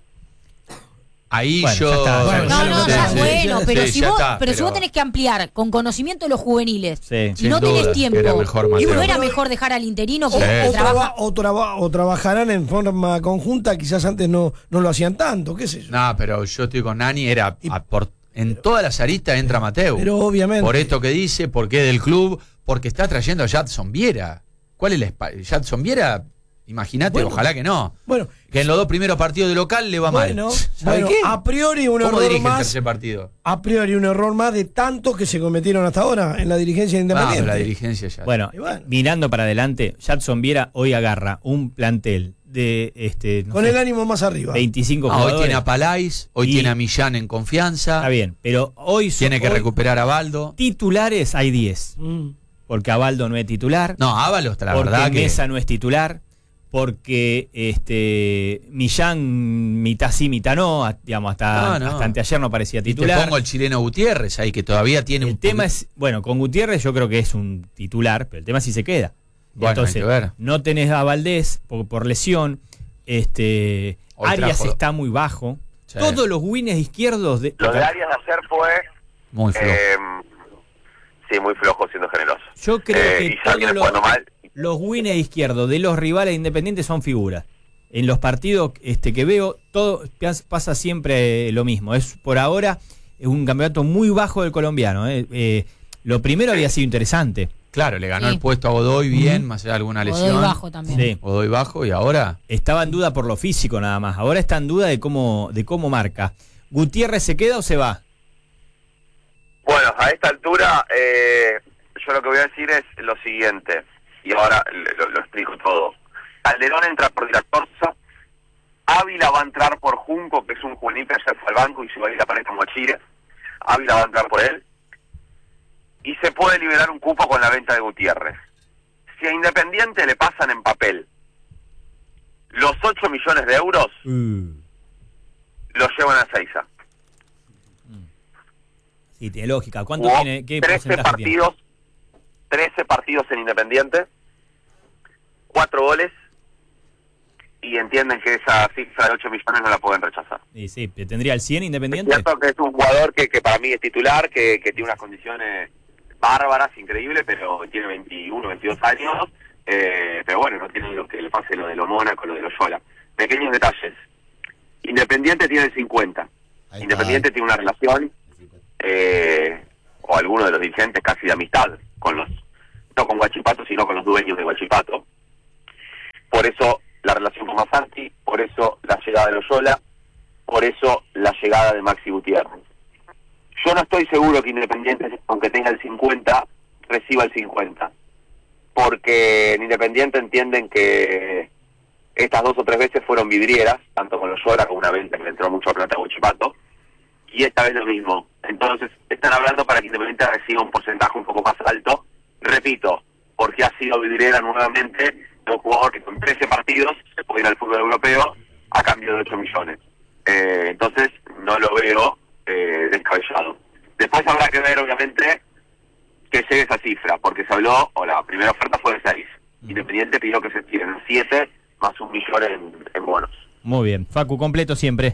D: Ahí
A: Bueno,
D: yo.
A: ya está, ya-
C: Bueno,
E: No, no,
C: sí,
E: ya
C: sí,
E: bueno,
C: sí,
E: pero,
D: sí,
E: si,
D: ya
E: vos,
D: está,
E: pero si
D: pero-
E: vos tenés que ampliar con conocimiento de los juveniles
A: Sí.
E: y
D: Sin
E: no
D: duda
E: tenés
D: que
E: tiempo,
D: era mejor
E: y
D: Mateu.
E: no era mejor dejar al interino
C: O,
E: que,
D: Sí,
E: que
C: o
E: trabaja.
C: traba- o traba- o trabajarán en forma conjunta, quizás antes no, no lo hacían tanto, qué sé yo.
D: No, pero yo estoy con Nani, era
C: Y-
D: a- por, en todas las aristas entra Mateu.
C: Pero obviamente.
D: Por esto que dice, porque es del club, porque está trayendo a Jadson Viera. ¿Cuál es la espa- Jadson Viera? Imagínate,
C: Bueno.
D: ojalá que no.
C: Bueno,
D: Que en los dos primeros partidos de local le va
C: bueno,
D: mal. ¿Sabe
C: bueno,
D: qué?
C: a priori un
D: ¿Cómo
C: error
D: dirige el
C: más.
D: tercer partido?
C: A priori un error más de tantos que se cometieron hasta ahora en la dirigencia de
D: Ah, pero
C: Independiente.
D: la dirigencia ya.
A: Bueno,
C: Y bueno.
A: mirando para adelante, Jadson Viera hoy agarra un plantel de este no
C: Con
A: sé,
C: el ánimo más arriba.
A: veinticinco
D: Ah, hoy
A: jugadores.
D: tiene a Palais, hoy
A: Y-
D: tiene a Millán en confianza.
A: Está bien, pero hoy son-
D: Tiene que
A: hoy
D: recuperar a Baldo.
A: titulares hay diez.
C: Mm.
A: Porque Abaldo no es titular.
D: No, Ábalos, la
A: porque
D: verdad que.
A: Mesa no es titular, porque este Millán mitad sí, mitad no, a- digamos, hasta,
D: No, no.
A: hasta anteayer no parecía
D: Y te
A: titular.
D: pongo el chileno Gutiérrez ahí, que todavía tiene
A: El
D: un
A: tema
D: poquito-
A: es, bueno, con Gutiérrez yo creo que es un titular, pero el tema es si se queda.
D: Bueno,
A: Entonces,
D: hay que ver.
A: no tenés a Valdés por, por lesión, este
D: Hoy
A: Arias
D: trajo-
A: está muy bajo.
D: Sí.
A: Todos los wins izquierdos de,
G: Lo de Arias de ayer fue,
D: Muy flojo.
G: eh, sí, muy flojo siendo generoso.
A: yo creo
G: Eh,
A: que
G: y ya
A: todos
G: viene
A: los,
G: jugando mal.
A: los wins izquierdos de los rivales independientes son figuras. En los partidos este, que veo, todo pas- pasa siempre eh, lo mismo. Es por ahora es un campeonato muy bajo del colombiano. eh. Eh, lo primero había sido interesante.
D: Claro, le ganó
E: Sí.
D: el puesto a Godoy bien, más allá de alguna
E: Godoy
D: lesión.
E: bajo también.
A: Sí.
D: Godoy bajo y ahora.
A: Estaba en duda por lo físico nada más. Ahora está en duda de cómo, de cómo marca. ¿Gutiérrez se queda o se va?
G: Bueno, a esta altura, eh, yo lo que voy a decir es lo siguiente, y ahora lo, lo explico todo. Calderón entra por Di La Torza, Ávila va a entrar por Junco, que es un juvenil que ayer fue al banco y se va a ir a préstamo a Chile. Ávila va a entrar por él. Y se puede liberar un cupo con la venta de Gutiérrez. Si a Independiente le pasan en papel los ocho millones de euros, los llevan a Seiza.
A: Sí, tiene lógica. ¿Cuánto
G: Jugó
A: tiene? ¿Qué
G: trece
A: porcentaje tiene?
G: partidos, trece partidos en Independiente, cuatro goles, y entienden que esa cifra de ocho millones no la pueden rechazar.
A: Sí, sí, tendría el cien
G: Es
A: Independiente.
G: cierto que es un jugador que, que para mí es titular, que, que tiene unas condiciones bárbaras, increíbles, pero tiene veintiuno, veintidós años, eh, pero bueno, no tiene lo que le pase lo de lo Mónaco, lo de lo Yola. pequeños detalles. Independiente tiene el cincuenta.
F: Ahí
G: Independiente
F: está.
G: tiene una relación, eh, o alguno de los dirigentes, casi de amistad, con los, no con Huachipato, sino con los dueños de Huachipato. Por eso la relación con Masanti, por eso la llegada de Loyola, por eso la llegada de Maxi Gutiérrez. Yo no estoy seguro que Independiente, aunque tenga el cincuenta, reciba el cincuenta. Porque en Independiente entienden que estas dos o tres veces fueron vidrieras, tanto con Loyola como una venta que le entró mucho plata a Huachipato, y esta vez lo mismo. Entonces están hablando para que Independiente reciba un porcentaje un poco más alto, repito, porque ha sido vidriera nuevamente de un jugador que con trece partidos se puede ir al fútbol europeo a cambio de ocho millones. Eh, entonces no lo veo eh, descabellado. Después habrá que ver, obviamente, que llegue esa cifra, porque se habló, o la primera oferta fue de seis. Independiente pidió que se tiren siete más un millón en, en bonos.
A: Muy bien. Facu, completo siempre.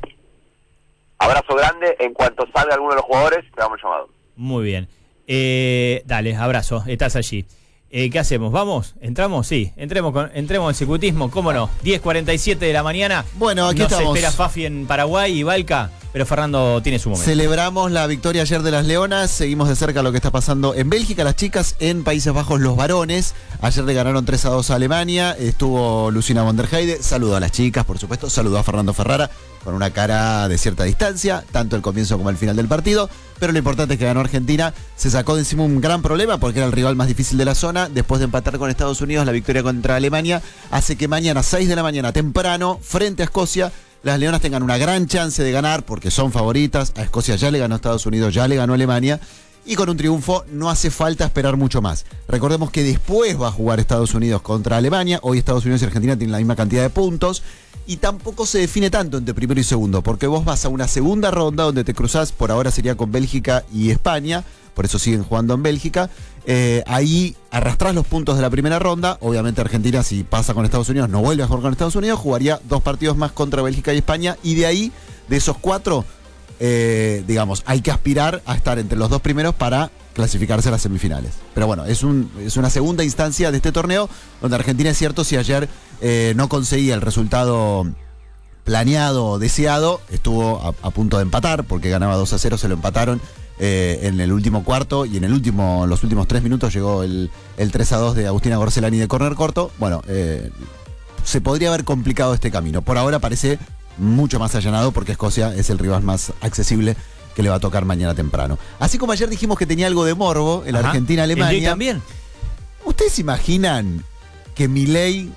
G: Abrazo grande, en cuanto salga alguno de los jugadores, te damos llamado.
A: Muy bien. Eh, dale, abrazo, estás allí. Eh, ¿Qué hacemos? ¿Vamos? ¿Entramos? Sí, entremos con, entremos en cicutismo, ¿cómo no? diez cuarenta y siete de la mañana.
F: Bueno, aquí
A: Nos
F: estamos.
A: espera Fafi en Paraguay y Balca, pero Fernando tiene su momento.
F: Celebramos la victoria ayer de las Leonas, seguimos de cerca lo que está pasando en Bélgica, las chicas, en Países Bajos los varones. Ayer le ganaron tres a dos a Alemania, estuvo Lucina von der Heide, saludó a las chicas, por supuesto, saludó a Fernando Ferrara con una cara de cierta distancia, tanto el comienzo como el final del partido, pero lo importante es que ganó Argentina, se sacó de encima un gran problema porque era el rival más difícil de la zona, después de empatar con Estados Unidos, la victoria contra Alemania hace que mañana, seis de la mañana, temprano, frente a Escocia, las Leonas tengan una gran chance de ganar porque son favoritas. A Escocia ya le ganó a Estados Unidos, ya le ganó a Alemania. Y con un triunfo no hace falta esperar mucho más. Recordemos que después va a jugar Estados Unidos contra Alemania. Hoy Estados Unidos y Argentina tienen la misma cantidad de puntos. Y tampoco se define tanto entre primero y segundo, porque vos vas a una segunda ronda donde te cruzás, por ahora sería con Bélgica y España. Por eso siguen jugando en Bélgica. Eh, ahí arrastrás los puntos de la primera ronda. Obviamente Argentina, si pasa con Estados Unidos, no vuelve a jugar con Estados Unidos. Jugaría dos partidos más contra Bélgica y España. Y de ahí, de esos cuatro, eh, digamos, hay que aspirar a estar entre los dos primeros para clasificarse a las semifinales. Pero bueno, es, un, es una segunda instancia de este torneo, donde Argentina, es cierto, si ayer eh, no conseguía el resultado planeado o deseado, estuvo a, a punto de empatar, porque ganaba dos a cero, se lo empataron Eh, en el último cuarto, y en el último, en los últimos tres minutos llegó el, el tres a dos de Agustina Gorcelani de córner corto. Bueno, eh, se podría haber complicado este camino. Por ahora parece mucho más allanado porque Escocia es el rival más accesible que le va a tocar mañana temprano. Así como ayer dijimos que tenía algo de morbo en la
A: Ajá.
F: Argentina-Alemania.
A: ¿El Jay también?
F: ¿Ustedes se imaginan que Milei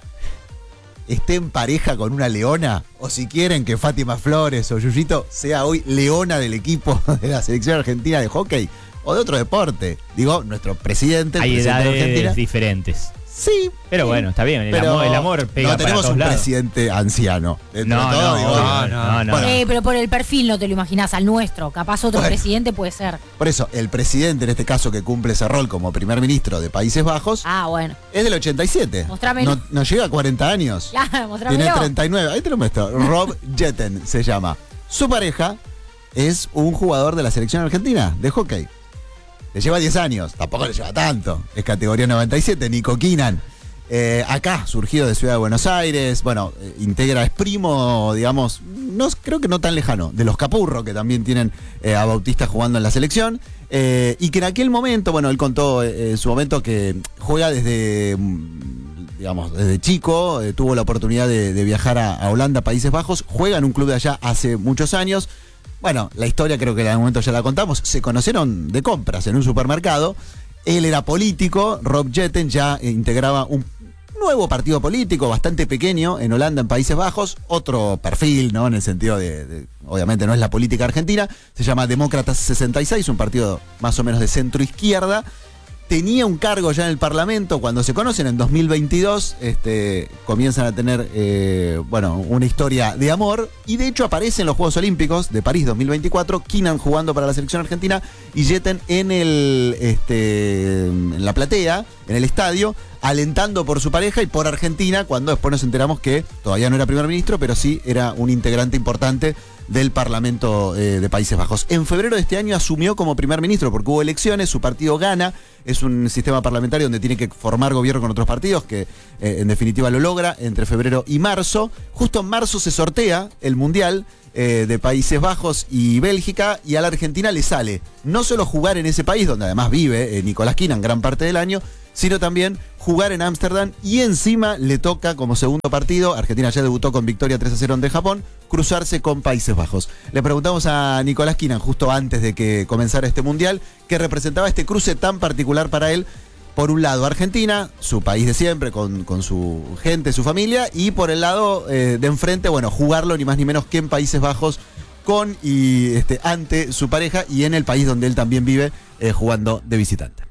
F: esté en pareja con una leona? O si quieren que Fátima Flores o Yuyito sea hoy leona del equipo de la selección argentina de hockey o de otro deporte. Digo, nuestro presidente, el
A: Hay
F: presidente de Argentina.
A: edades diferentes.
F: Sí.
A: Pero bueno, está bien, el,
F: Pero
A: amor, el amor pega
F: no
A: para
F: tenemos
A: todos
F: un
A: lados.
F: presidente anciano. Dentro
A: No,
F: de todo,
A: no,
F: digo,
A: no, no, no.
F: Bueno,
E: Eh, pero por el perfil no te lo imaginás, al nuestro. Capaz otro
F: Bueno.
E: presidente puede ser.
F: por eso, el presidente, en este caso, que cumple ese rol como primer ministro de Países Bajos,
E: Ah, bueno.
F: es del ochenta y siete.
E: Mostrámelo.
F: No, no llega a cuarenta años.
E: Ya,
F: Tiene
E: mostrámelo.
F: treinta y nueve. Ahí te lo muestro. Rob Jetten se llama. Su pareja es un jugador de la selección argentina de hockey. Le lleva diez años. Tampoco le lleva tanto. Es categoría noventa y siete. Nico Kinan. Eh, acá, surgido de Ciudad de Buenos Aires. Bueno, eh, integra, es primo, digamos, no, creo que no tan lejano, de los Capurro, que también tienen eh, a Bautista jugando en la selección. Eh, y que en aquel momento, bueno, él contó eh, en su momento que juega desde, mm, digamos, desde chico, eh, tuvo la oportunidad de, de viajar a, a Holanda, Países Bajos, juega en un club de allá hace muchos años. Bueno, la historia creo que en algún momento ya la contamos, se conocieron de compras en un supermercado. Él era político, Rob Jetten ya eh, integraba un nuevo partido político bastante pequeño en Holanda, en Países Bajos, otro perfil, ¿no? En el sentido de, de, obviamente no es la política argentina, se llama Demócratas sesenta y seis, un partido más o menos de centro izquierda. Tenía un cargo ya en el Parlamento. Cuando se conocen en dos mil veintidós, este, comienzan a tener eh, bueno, una historia de amor, y de hecho aparece en los Juegos Olímpicos de París dos mil veinticuatro, Kinan jugando para la selección argentina y Jetten en, el, este, en la platea, en el estadio, alentando por su pareja y por Argentina, cuando después nos enteramos que todavía no era primer ministro, pero sí era un integrante importante del Parlamento eh, de Países Bajos. En febrero de este año asumió como primer ministro porque hubo elecciones, su partido gana, es un sistema parlamentario donde tiene que formar gobierno con otros partidos, que eh, en definitiva lo logra entre febrero y marzo. Justo en marzo se sortea el Mundial eh, de Países Bajos y Bélgica, y a la Argentina le sale no solo jugar en ese país, donde además vive eh, Nicolás Kinan gran parte del año, sino también jugar en Ámsterdam, y encima le toca como segundo partido, Argentina ya debutó con victoria tres a cero ante Japón, cruzarse con Países Bajos. Le preguntamos a Nicolás Kinan justo antes de que comenzara este Mundial, qué representaba este cruce tan particular para él. Por un lado Argentina, su país de siempre, con, con su gente, su familia, y por el lado eh, de enfrente, bueno, jugarlo ni más ni menos que en Países Bajos con y este, ante su pareja, y en el país donde él también vive, eh, jugando de visitante.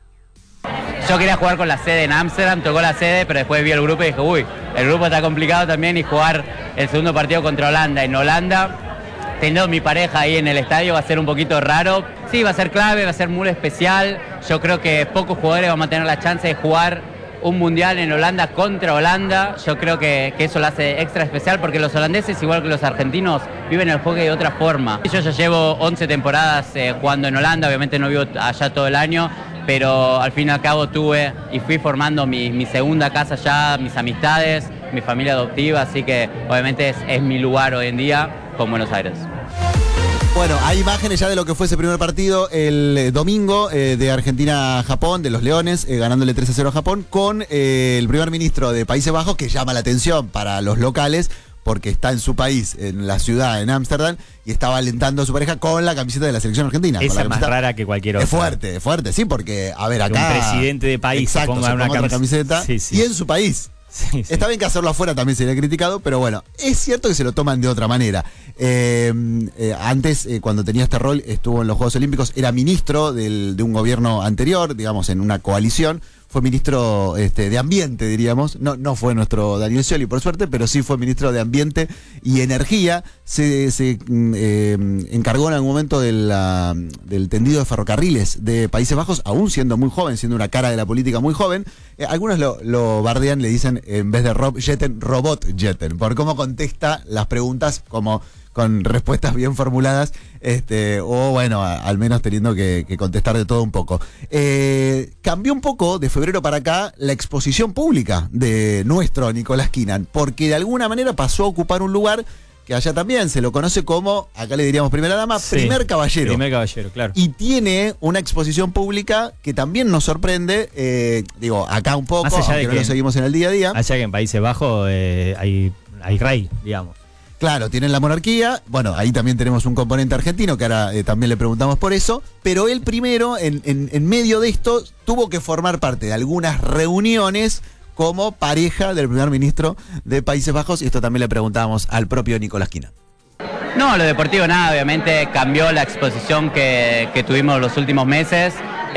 H: Yo quería jugar con la sede en Ámsterdam, tocó la sede, pero después vi el grupo y dije, uy, el grupo está complicado también, y jugar el segundo partido contra Holanda en Holanda, teniendo mi pareja ahí en el estadio, va a ser un poquito raro. Sí, va a ser clave, va a ser muy especial. Yo creo que pocos jugadores van a tener la chance de jugar un mundial en Holanda contra Holanda. Yo creo que, que eso lo hace extra especial, porque los holandeses, igual que los argentinos, viven el hockey de otra forma. Yo ya llevo once temporadas eh, jugando en Holanda, obviamente no vivo allá todo el año, pero al fin y al cabo tuve y fui formando mi, mi segunda casa allá, mis amistades, mi familia adoptiva, así que obviamente es, es mi lugar hoy en día con Buenos Aires.
F: Bueno, hay imágenes ya de lo que fue ese primer partido el eh, domingo eh, de Argentina-Japón, de los Leones, eh, ganándole tres a cero a Japón, con eh, el primer ministro de Países Bajos, que llama la atención para los locales, porque está en su país, en la ciudad, en Ámsterdam, y estaba alentando a su pareja con la camiseta de la selección argentina.
A: Esa es más rara que cualquier otra.
F: Es fuerte, es fuerte, sí, porque, a ver, acá...
A: Un presidente de país
F: exacto,
A: ponga
F: se
A: una
F: ponga
A: camis-
F: otra camiseta,
A: sí, sí.
F: y en su país.
A: Sí, sí.
F: Está bien que hacerlo afuera también sería criticado, pero bueno, es cierto que se lo toman de otra manera. Eh, eh, antes, eh, cuando tenía este rol, estuvo en los Juegos Olímpicos, era ministro del, de un gobierno anterior, digamos, en una coalición. Fue ministro este, de Ambiente, diríamos. No, no fue nuestro Daniel Scioli, por suerte, pero sí fue ministro de Ambiente y Energía. Se, se eh, encargó en algún momento de la, del tendido de ferrocarriles de Países Bajos, aún siendo muy joven, siendo una cara de la política muy joven. Eh, algunos lo, lo bardean, le dicen, en vez de Rob Jetten, Robot Jetten, por cómo contesta las preguntas, como con respuestas bien formuladas, este, o bueno, a, al menos teniendo que, que contestar de todo un poco. Eh, cambió un poco de febrero para acá la exposición pública de nuestro Nicolás Kinan, porque de alguna manera pasó a ocupar un lugar que allá también se lo conoce como, acá le diríamos primera dama,
A: Sí,
F: primer caballero.
A: Primer caballero, claro.
F: Y tiene una exposición pública que también nos sorprende, eh, digo, acá un poco,
A: Más allá de
F: aunque no
A: que-
F: lo seguimos en el día a día.
A: Allá que en Países Bajos eh, hay, hay rey, digamos.
F: Claro, tienen la monarquía, bueno, ahí también tenemos un componente argentino, que ahora eh, también le preguntamos por eso, pero él primero, en, en, en medio de esto, tuvo que formar parte de algunas reuniones como pareja del primer ministro de Países Bajos, y esto también le preguntábamos al propio Nicolás Kinan.
H: No, lo deportivo nada, obviamente cambió la exposición que, que tuvimos los últimos meses.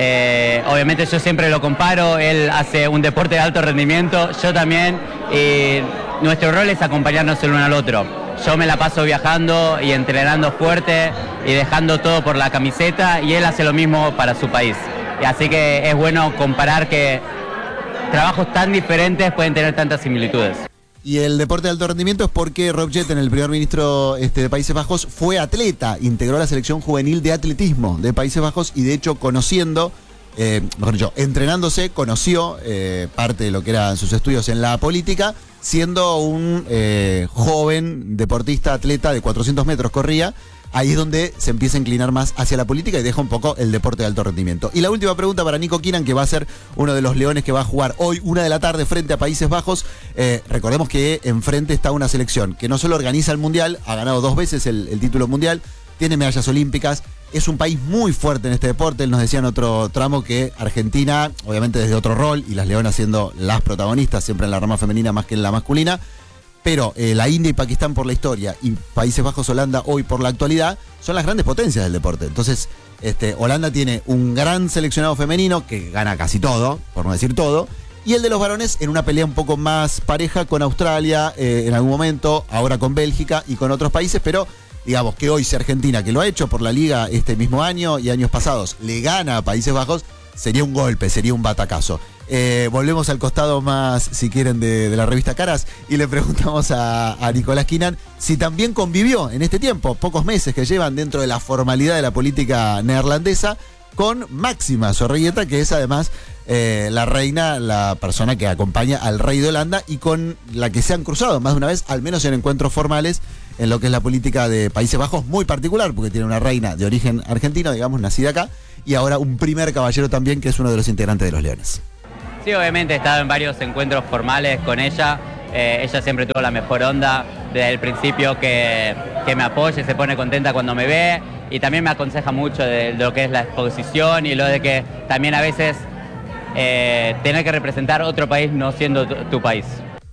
H: Eh, obviamente yo siempre lo comparo, él hace un deporte de alto rendimiento, yo también, y nuestro rol es acompañarnos el uno al otro. Yo me la paso viajando y entrenando fuerte y dejando todo por la camiseta, y él hace lo mismo para su país. Y así que es bueno comparar que trabajos tan diferentes pueden tener tantas similitudes.
F: Y el deporte de alto rendimiento es porque Rob Jetten, el primer ministro este, de Países Bajos, fue atleta, integró la selección juvenil de atletismo de Países Bajos, y de hecho conociendo, eh, mejor dicho, entrenándose, conoció eh, parte de lo que eran sus estudios en la política, siendo un eh, joven deportista, atleta de cuatrocientos metros corría. Ahí es donde se empieza a inclinar más hacia la política y deja un poco el deporte de alto rendimiento. Y la última pregunta para Nico Kinan, que va a ser uno de los leones que va a jugar hoy, una de la tarde, frente a Países Bajos. Eh, recordemos que enfrente está una selección que no solo organiza el Mundial, ha ganado dos veces el, el título mundial, tiene medallas olímpicas, es un país muy fuerte en este deporte. Él nos decía en otro tramo que Argentina, obviamente desde otro rol, y las leonas siendo las protagonistas, siempre en la rama femenina más que en la masculina, pero eh, la India y Pakistán por la historia y Países Bajos, Holanda hoy por la actualidad son las grandes potencias del deporte. Entonces, este, Holanda tiene un gran seleccionado femenino que gana casi todo, por no decir todo, y el de los varones en una pelea un poco más pareja con Australia eh, en algún momento, ahora con Bélgica y con otros países, pero digamos que hoy si Argentina, que lo ha hecho por la liga este mismo año y años pasados, le gana a Países Bajos, sería un golpe, sería un batacazo. Eh, volvemos al costado más, si quieren, de, de la revista Caras y le preguntamos a, a Nicolás Quinan si también convivió en este tiempo, pocos meses que llevan dentro de la formalidad de la política neerlandesa, con Máxima Zorrigueta, que es además eh, la reina, la persona que acompaña al rey de Holanda y con la que se han cruzado más de una vez, al menos en encuentros formales, en lo que es la política de Países Bajos, muy particular, porque tiene una reina de origen argentino, digamos, nacida acá, y ahora un primer caballero también, que es uno de los integrantes de los Leones.
H: Sí, obviamente he estado en varios encuentros formales con ella. Eh, ella siempre tuvo la mejor onda desde el principio, que, que me apoya, se pone contenta cuando me ve y también me aconseja mucho de, de lo que es la exposición y lo de que también a veces eh, tener que representar otro país no siendo tu, tu país.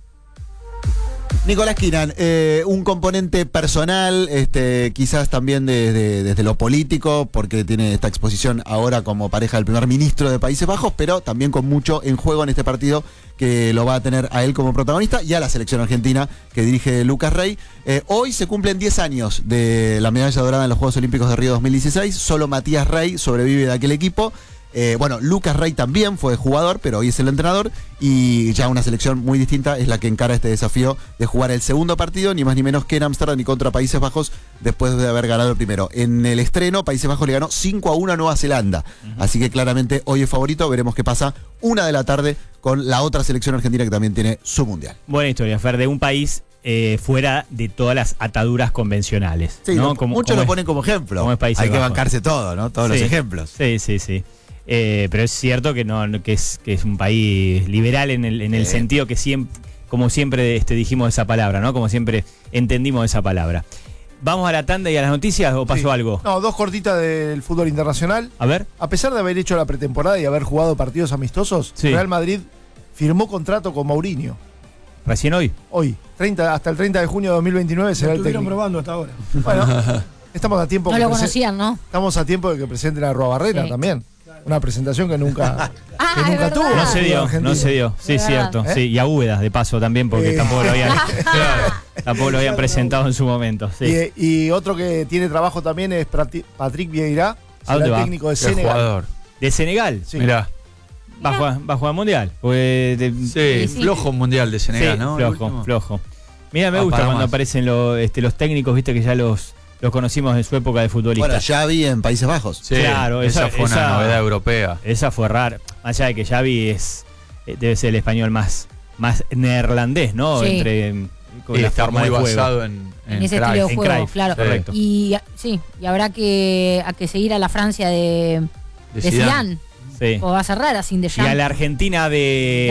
F: Nicolás Quinan, eh, un componente personal, este, quizás también de, de, desde lo político, porque tiene esta exposición ahora como pareja del primer ministro de Países Bajos, pero también con mucho en juego en este partido que lo va a tener a él como protagonista y a la selección argentina que dirige Lucas Rey. Eh, hoy se cumplen diez años de la medalla dorada en los Juegos Olímpicos de Río dos mil dieciséis, solo Matías Rey sobrevive de aquel equipo. Eh, bueno, Lucas Rey también fue jugador, pero hoy es el entrenador y ya una selección muy distinta es la que encara este desafío de jugar el segundo partido, ni más ni menos que en Ámsterdam y contra Países Bajos, después de haber ganado el primero. En el estreno, Países Bajos le ganó cinco a uno a Nueva Zelanda, uh-huh. Así que claramente hoy es favorito, veremos qué pasa una de la tarde con la otra selección argentina que también tiene su mundial.
A: Buena historia, Fer, de un país eh, fuera de todas las ataduras convencionales.
F: Sí,
A: ¿no?
F: lo,
A: como,
F: muchos
A: como
F: lo
A: es,
F: ponen como ejemplo.
A: Como es Países
F: Hay que
A: Bajos.
F: bancarse todo, ¿no? Todos
A: sí,
F: los ejemplos.
A: Sí, sí, sí. Eh, pero es cierto que no que es que es un país liberal en el en el
F: sí.
A: sentido que siempre, como siempre este, dijimos esa palabra, ¿no? Como siempre entendimos esa palabra. ¿Vamos a la tanda y a las noticias o pasó
I: sí.
A: algo?
I: No, dos cortitas del fútbol internacional.
A: A ver.
I: A pesar de haber hecho la pretemporada y haber jugado partidos amistosos,
A: sí.
I: Real Madrid firmó contrato con Mourinho.
A: ¿Recién hoy?
I: Hoy, treinta, hasta el treinta de junio de dos mil veintinueve será el técnico.
C: Estuvieron probando hasta ahora.
I: Bueno, estamos a tiempo
E: No
I: que
E: lo
I: prese-
E: conocían, ¿no?
I: Estamos a tiempo de que presenten a Arruabarrena
E: Sí.
I: también. Una presentación que nunca,
E: Ah,
I: que
E: es
I: nunca
E: verdad.
I: tuvo.
A: No se dio,
I: Argentina.
A: no se dio. Sí,
E: Es verdad.
A: cierto.
I: ¿Eh?
A: Sí, y a Úbeda, de paso también, porque
I: Eh.
A: tampoco lo habían claro, tampoco lo habían presentado en su momento. Sí.
I: Y, y otro que tiene trabajo también es Prati- Patrick Vieira,
A: ¿A dónde
I: será el
A: va?
I: técnico de
D: Qué
I: Senegal.
D: jugador.
A: ¿De Senegal?
I: Sí.
D: Mirá.
A: ¿Va a jugar, va a jugar mundial? Pues de-
D: Sí,
E: Sí, sí.
D: flojo mundial de Senegal,
A: sí,
D: ¿no? El
A: flojo,
D: último.
A: flojo. Mira, me
D: Ah,
A: gusta
D: para
A: cuando
D: más.
A: aparecen los, este, los técnicos, viste que ya los, los conocimos en su época de futbolista.
F: Bueno, Xavi en Países Bajos.
D: Sí,
A: Claro,
D: esa,
A: esa-
D: fue una
A: esa-
D: novedad europea.
A: Esa fue rara. Más allá de que Xavi es eh, debe ser el español más, más neerlandés, ¿no?
E: Sí.
A: Entre mm, con
D: Y
A: la
D: está
A: forma
D: muy
A: de juego.
D: basado en,
E: En ese
D: Cruyff.
E: estilo de
A: en
E: juego,
A: Cruyff,
E: claro.
A: correcto.
E: Y a- sí, y habrá que, a que seguir a la Francia de,
D: De
E: de
D: Zidane.
E: Zidane.
A: Sí.
E: O va a ser rara sin
A: Y a
E: Deschamps.
A: la Argentina de...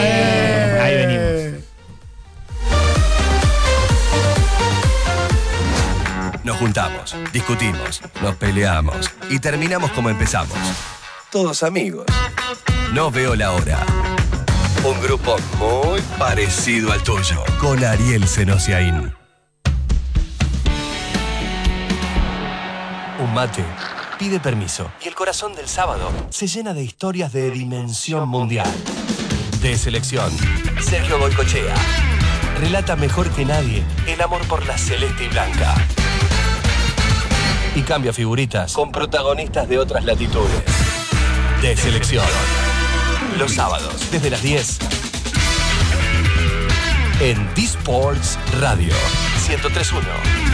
E: Eh.
A: Ahí venimos.
J: Nos juntamos, discutimos, nos peleamos y terminamos como empezamos. Todos amigos. No veo la hora. Un grupo muy parecido al tuyo. Con Ariel Senosiaín. Un mate pide permiso y el corazón del sábado se llena de historias de dimensión mundial. De selección, Sergio Goycochea relata mejor que nadie el amor por la celeste y blanca. Y cambia figuritas con protagonistas de otras latitudes. De selección. Los sábados, desde las diez. En D-Sports Radio ciento tres punto uno.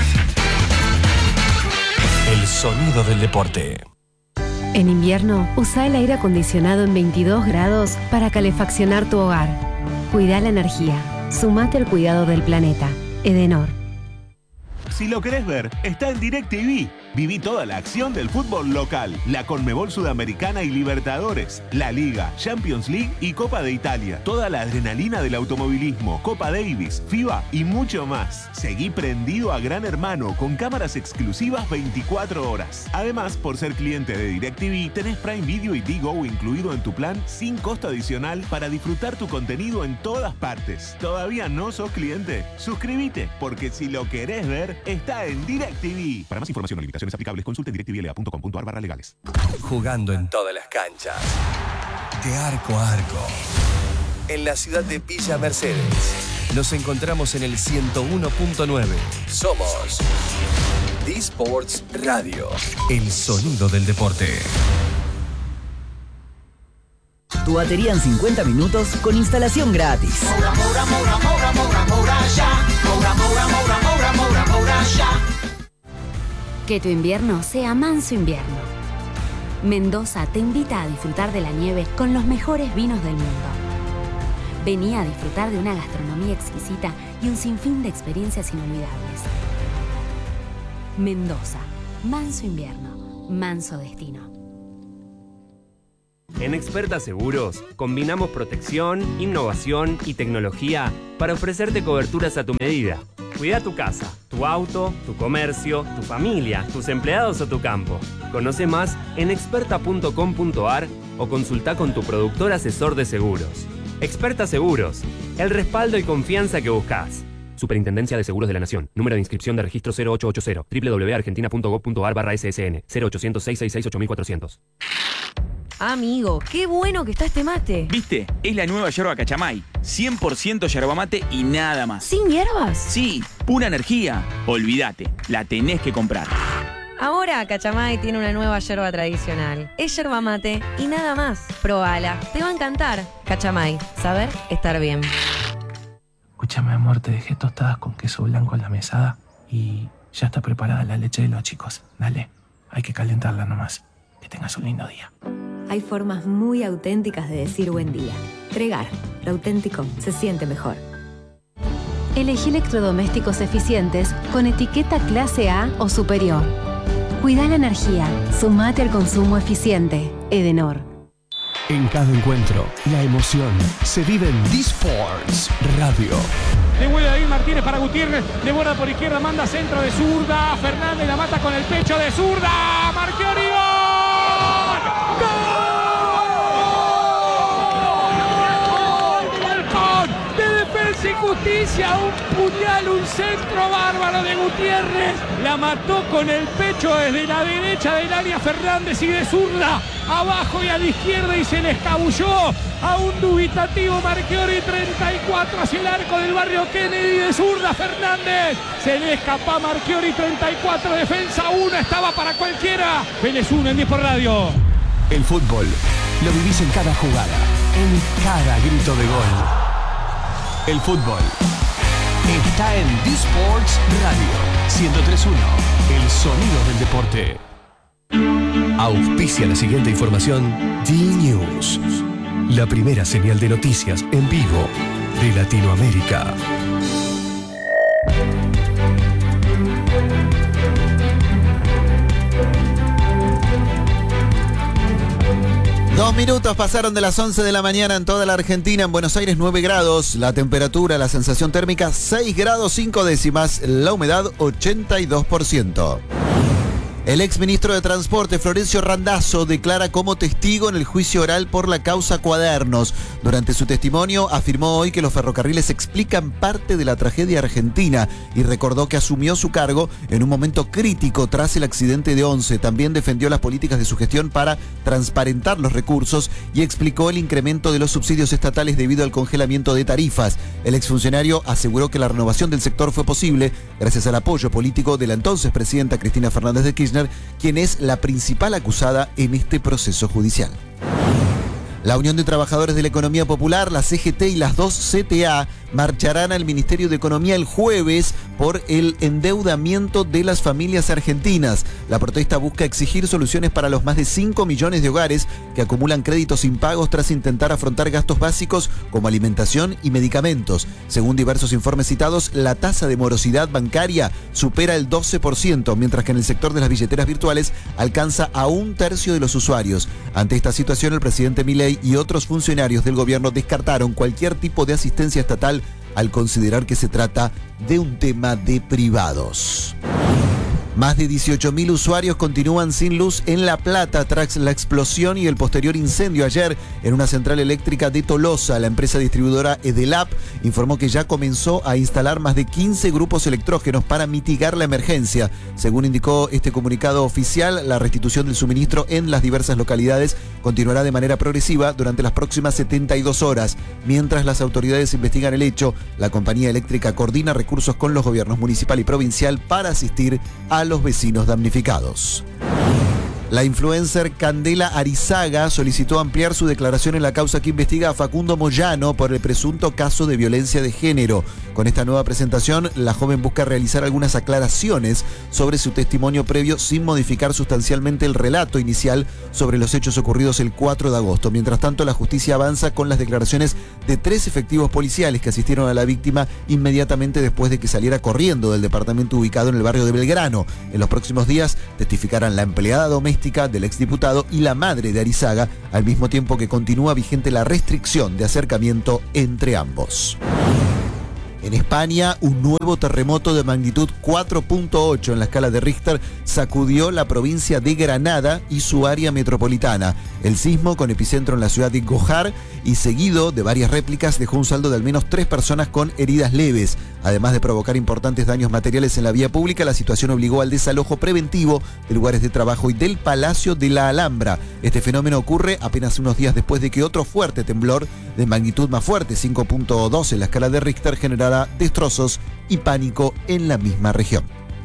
J: El sonido del deporte.
K: En invierno, usa el aire acondicionado en veintidós grados para calefaccionar tu hogar. Cuida la energía. Sumate al cuidado del planeta. Edenor.
L: Si lo querés ver, está en DirecTV. Viví toda la acción del fútbol local, la Conmebol Sudamericana y Libertadores, la Liga, Champions League y Copa de Italia. Toda la adrenalina del automovilismo, Copa Davis, FIBA y mucho más. Seguí prendido a Gran Hermano con cámaras exclusivas veinticuatro horas. Además, por ser cliente de DirecTV, tenés Prime Video y Digo incluido en tu plan sin costo adicional para disfrutar tu contenido en todas partes. ¿Todavía no sos cliente? Suscríbete, porque si lo querés ver, está en DirecTV. Para más información o limitaciones aplicables, consulte directvla punto com punto ar barra legales.
J: Jugando en todas las canchas. De arco a arco. En la ciudad de Villa Mercedes. Nos encontramos en el ciento uno punto nueve. Somos D-Sports Radio. El sonido del deporte.
M: tu batería en cincuenta minutos con instalación gratis.
N: Moura, Moura, Moura, Moura, Moura, Moura, ya. Moura, Moura, Moura, Moura, Moura, Moura, ya.
K: Que tu invierno sea manso invierno. Mendoza te invita a disfrutar de la nieve con los mejores vinos del mundo. Vení a disfrutar de una gastronomía exquisita y un sinfín de experiencias inolvidables. Mendoza, manso invierno, manso destino.
O: En Experta Seguros, combinamos protección, innovación y tecnología para ofrecerte coberturas a tu medida. Cuida tu casa, tu auto, tu comercio, tu familia, tus empleados o tu campo. Conoce más en experta punto com punto a r o consulta con tu productor asesor de seguros. Experta Seguros, el respaldo y confianza que buscas. Superintendencia de Seguros de la Nación. Número de inscripción de registro cero ocho ocho cero. doble u doble u doble u punto argentina punto gov punto a r barra S S N. cero ochocientos, seiscientos sesenta y seis, ocho mil cuatrocientos.
P: Amigo, qué bueno que está este mate.
Q: ¿Viste? Es la nueva yerba Cachamay. cien por ciento yerba mate y nada más.
P: ¿Sin hierbas?
Q: Sí, pura energía. Olvídate, la tenés que comprar.
P: Ahora Cachamay tiene una nueva yerba tradicional. Es yerba mate y nada más. Probala, te va a encantar. Cachamay, saber estar bien.
R: Escúchame, amor, te dejé tostadas con queso blanco en la mesada y ya está preparada la leche de los chicos. Dale, hay que calentarla nomás. Que tengas un lindo día.
K: Hay formas muy auténticas de decir buen día. Tregar, lo auténtico se siente mejor. Elegí electrodomésticos eficientes con etiqueta clase A o superior. Cuida la energía, sumate al consumo eficiente. Edenor.
S: En cada encuentro, la emoción se vive en D-Sports Radio.
T: Devuelve David Martínez para Gutiérrez. De borda por izquierda, manda centro de zurda. Fernández la mata con el pecho de zurda. Marchiori, ¡gol! ¡Gol! De Defensa y Justicia. Un puñal, un centro bárbaro de Gutiérrez. La mató con el pecho desde la derecha del área Fernández y de zurda. Abajo y a la izquierda y se le escabulló a un dubitativo Marchiori, treinta y cuatro hacia el arco del barrio Kennedy de zurda Fernández. Se le escapa a Marchiori, treinta y cuatro, Defensa uno, estaba para cualquiera. Vélez uno en diez por radio.
S: El fútbol lo vivís en cada jugada, en cada grito de gol. El fútbol está en D-Sports Radio ciento tres punto uno, el sonido del deporte.
J: Auspicia la siguiente información D-News, la primera señal de noticias en vivo de Latinoamérica.
F: Dos minutos pasaron de las once de la mañana en toda la Argentina. En Buenos Aires nueve grados, la temperatura, la sensación térmica seis grados cinco décimas, la humedad ochenta y dos por ciento. El exministro de Transporte, Florencio Randazzo, declara como testigo en el juicio oral por la causa Cuadernos. Durante su testimonio afirmó hoy que los ferrocarriles explican parte de la tragedia argentina y recordó que asumió su cargo en un momento crítico tras el accidente de Once. También defendió las políticas de su gestión para transparentar los recursos y explicó el incremento de los subsidios estatales debido al congelamiento de tarifas. El exfuncionario aseguró que la renovación del sector fue posible gracias al apoyo político de la entonces presidenta Cristina Fernández de Kirchner, quien es la principal acusada en este proceso judicial. La Unión de Trabajadores de la Economía Popular, la C G T y las dos C T A marcharán al Ministerio de Economía el jueves por el endeudamiento de las familias argentinas. La protesta busca exigir soluciones para los más de cinco millones de hogares que acumulan créditos impagos tras intentar afrontar gastos básicos como alimentación y medicamentos. Según diversos informes citados, la tasa de morosidad bancaria supera el doce por ciento, mientras que en el sector de las billeteras virtuales alcanza a un tercio de los usuarios. Ante esta situación, el presidente Milei y otros funcionarios del gobierno descartaron cualquier tipo de asistencia estatal al considerar que se trata de un tema de privados. Más de dieciocho mil usuarios continúan sin luz en La Plata tras la explosión y el posterior incendio ayer en una central eléctrica de Tolosa. La empresa distribuidora Edelap informó que ya comenzó a instalar más de quince grupos electrógenos para mitigar la emergencia. Según indicó este comunicado oficial, la restitución del suministro en las diversas localidades continuará de manera progresiva durante las próximas setenta y dos horas. Mientras las autoridades investigan el hecho, la compañía eléctrica coordina recursos con los gobiernos municipal y provincial para asistir a los vecinos damnificados. La influencer Candela Arizaga solicitó ampliar su declaración en la causa que investiga a Facundo Moyano por el presunto caso de violencia de género. Con esta nueva presentación, la joven busca realizar algunas aclaraciones sobre su testimonio previo sin modificar sustancialmente el relato inicial sobre los hechos ocurridos el cuatro de agosto. Mientras tanto, la justicia avanza con las declaraciones de tres efectivos policiales que asistieron a la víctima inmediatamente después de que saliera corriendo del departamento ubicado en el barrio de Belgrano. En los próximos días testificarán la empleada doméstica del exdiputado y la madre de Arizaga, al mismo tiempo que continúa vigente la restricción de acercamiento entre ambos. En España, un nuevo terremoto de magnitud cuatro punto ocho en la escala de Richter sacudió la provincia de Granada y su área metropolitana. El sismo, con epicentro en la ciudad de Gojar y seguido de varias réplicas, dejó un saldo de al menos tres personas con heridas leves. Además de provocar importantes daños materiales en la vía pública, la situación obligó al desalojo preventivo de lugares de trabajo y del Palacio de la Alhambra. Este fenómeno ocurre apenas unos días después de que otro fuerte temblor de magnitud más fuerte, cinco punto dos en la escala de Richter, generara destrozos y pánico en la misma región.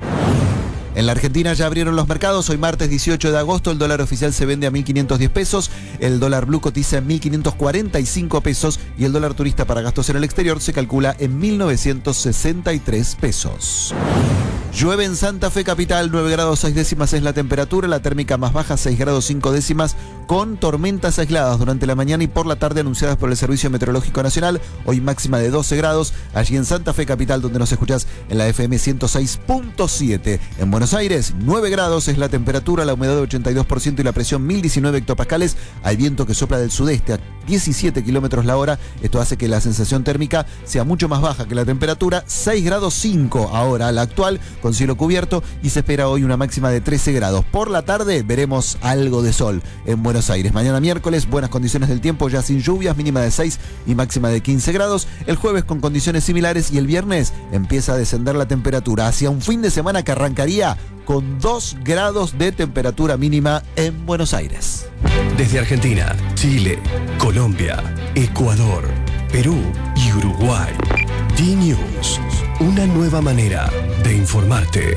F: En la Argentina ya abrieron los mercados. Hoy martes dieciocho de agosto el dólar oficial se vende a mil quinientos diez pesos, el dólar blue cotiza en mil quinientos cuarenta y cinco pesos y el dólar turista para gastos en el exterior se calcula en mil novecientos sesenta y tres pesos. Llueve en Santa Fe capital, nueve grados seis décimas es la temperatura, la térmica más baja seis grados cinco décimas, con tormentas aisladas durante la mañana y por la tarde anunciadas por el Servicio Meteorológico Nacional. Hoy máxima de doce grados, allí en Santa Fe capital, donde nos escuchás en la F M ciento seis punto siete. En Buenos Aires, nueve grados es la temperatura, la humedad de ochenta y dos por ciento y la presión mil diecinueve hectopascales. Hay viento que sopla del sudeste a diecisiete kilómetros la hora. Esto hace que la sensación térmica sea mucho más baja que la temperatura, seis grados cinco ahora la actual, con cielo cubierto, y se espera hoy una máxima de trece grados. Por la tarde veremos algo de sol en Buenos Aires. Mañana miércoles, buenas condiciones del tiempo, ya sin lluvias, mínima de seis y máxima de quince grados. El jueves con condiciones similares y el viernes empieza a descender la temperatura hacia un fin de semana que arrancaría con dos grados de temperatura mínima en Buenos Aires.
J: Desde Argentina, Chile, Colombia, Ecuador, Perú y Uruguay. D-News, una nueva manera de informarte.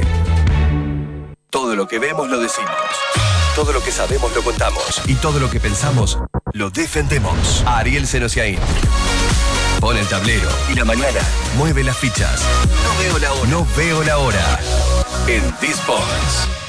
J: Todo lo que vemos lo decimos. Todo lo que sabemos lo contamos. Y todo lo que pensamos lo defendemos. Ariel Senosiaín. Pone el tablero y la mañana mueve las fichas. No veo la hora. No veo la hora. En D-Sports.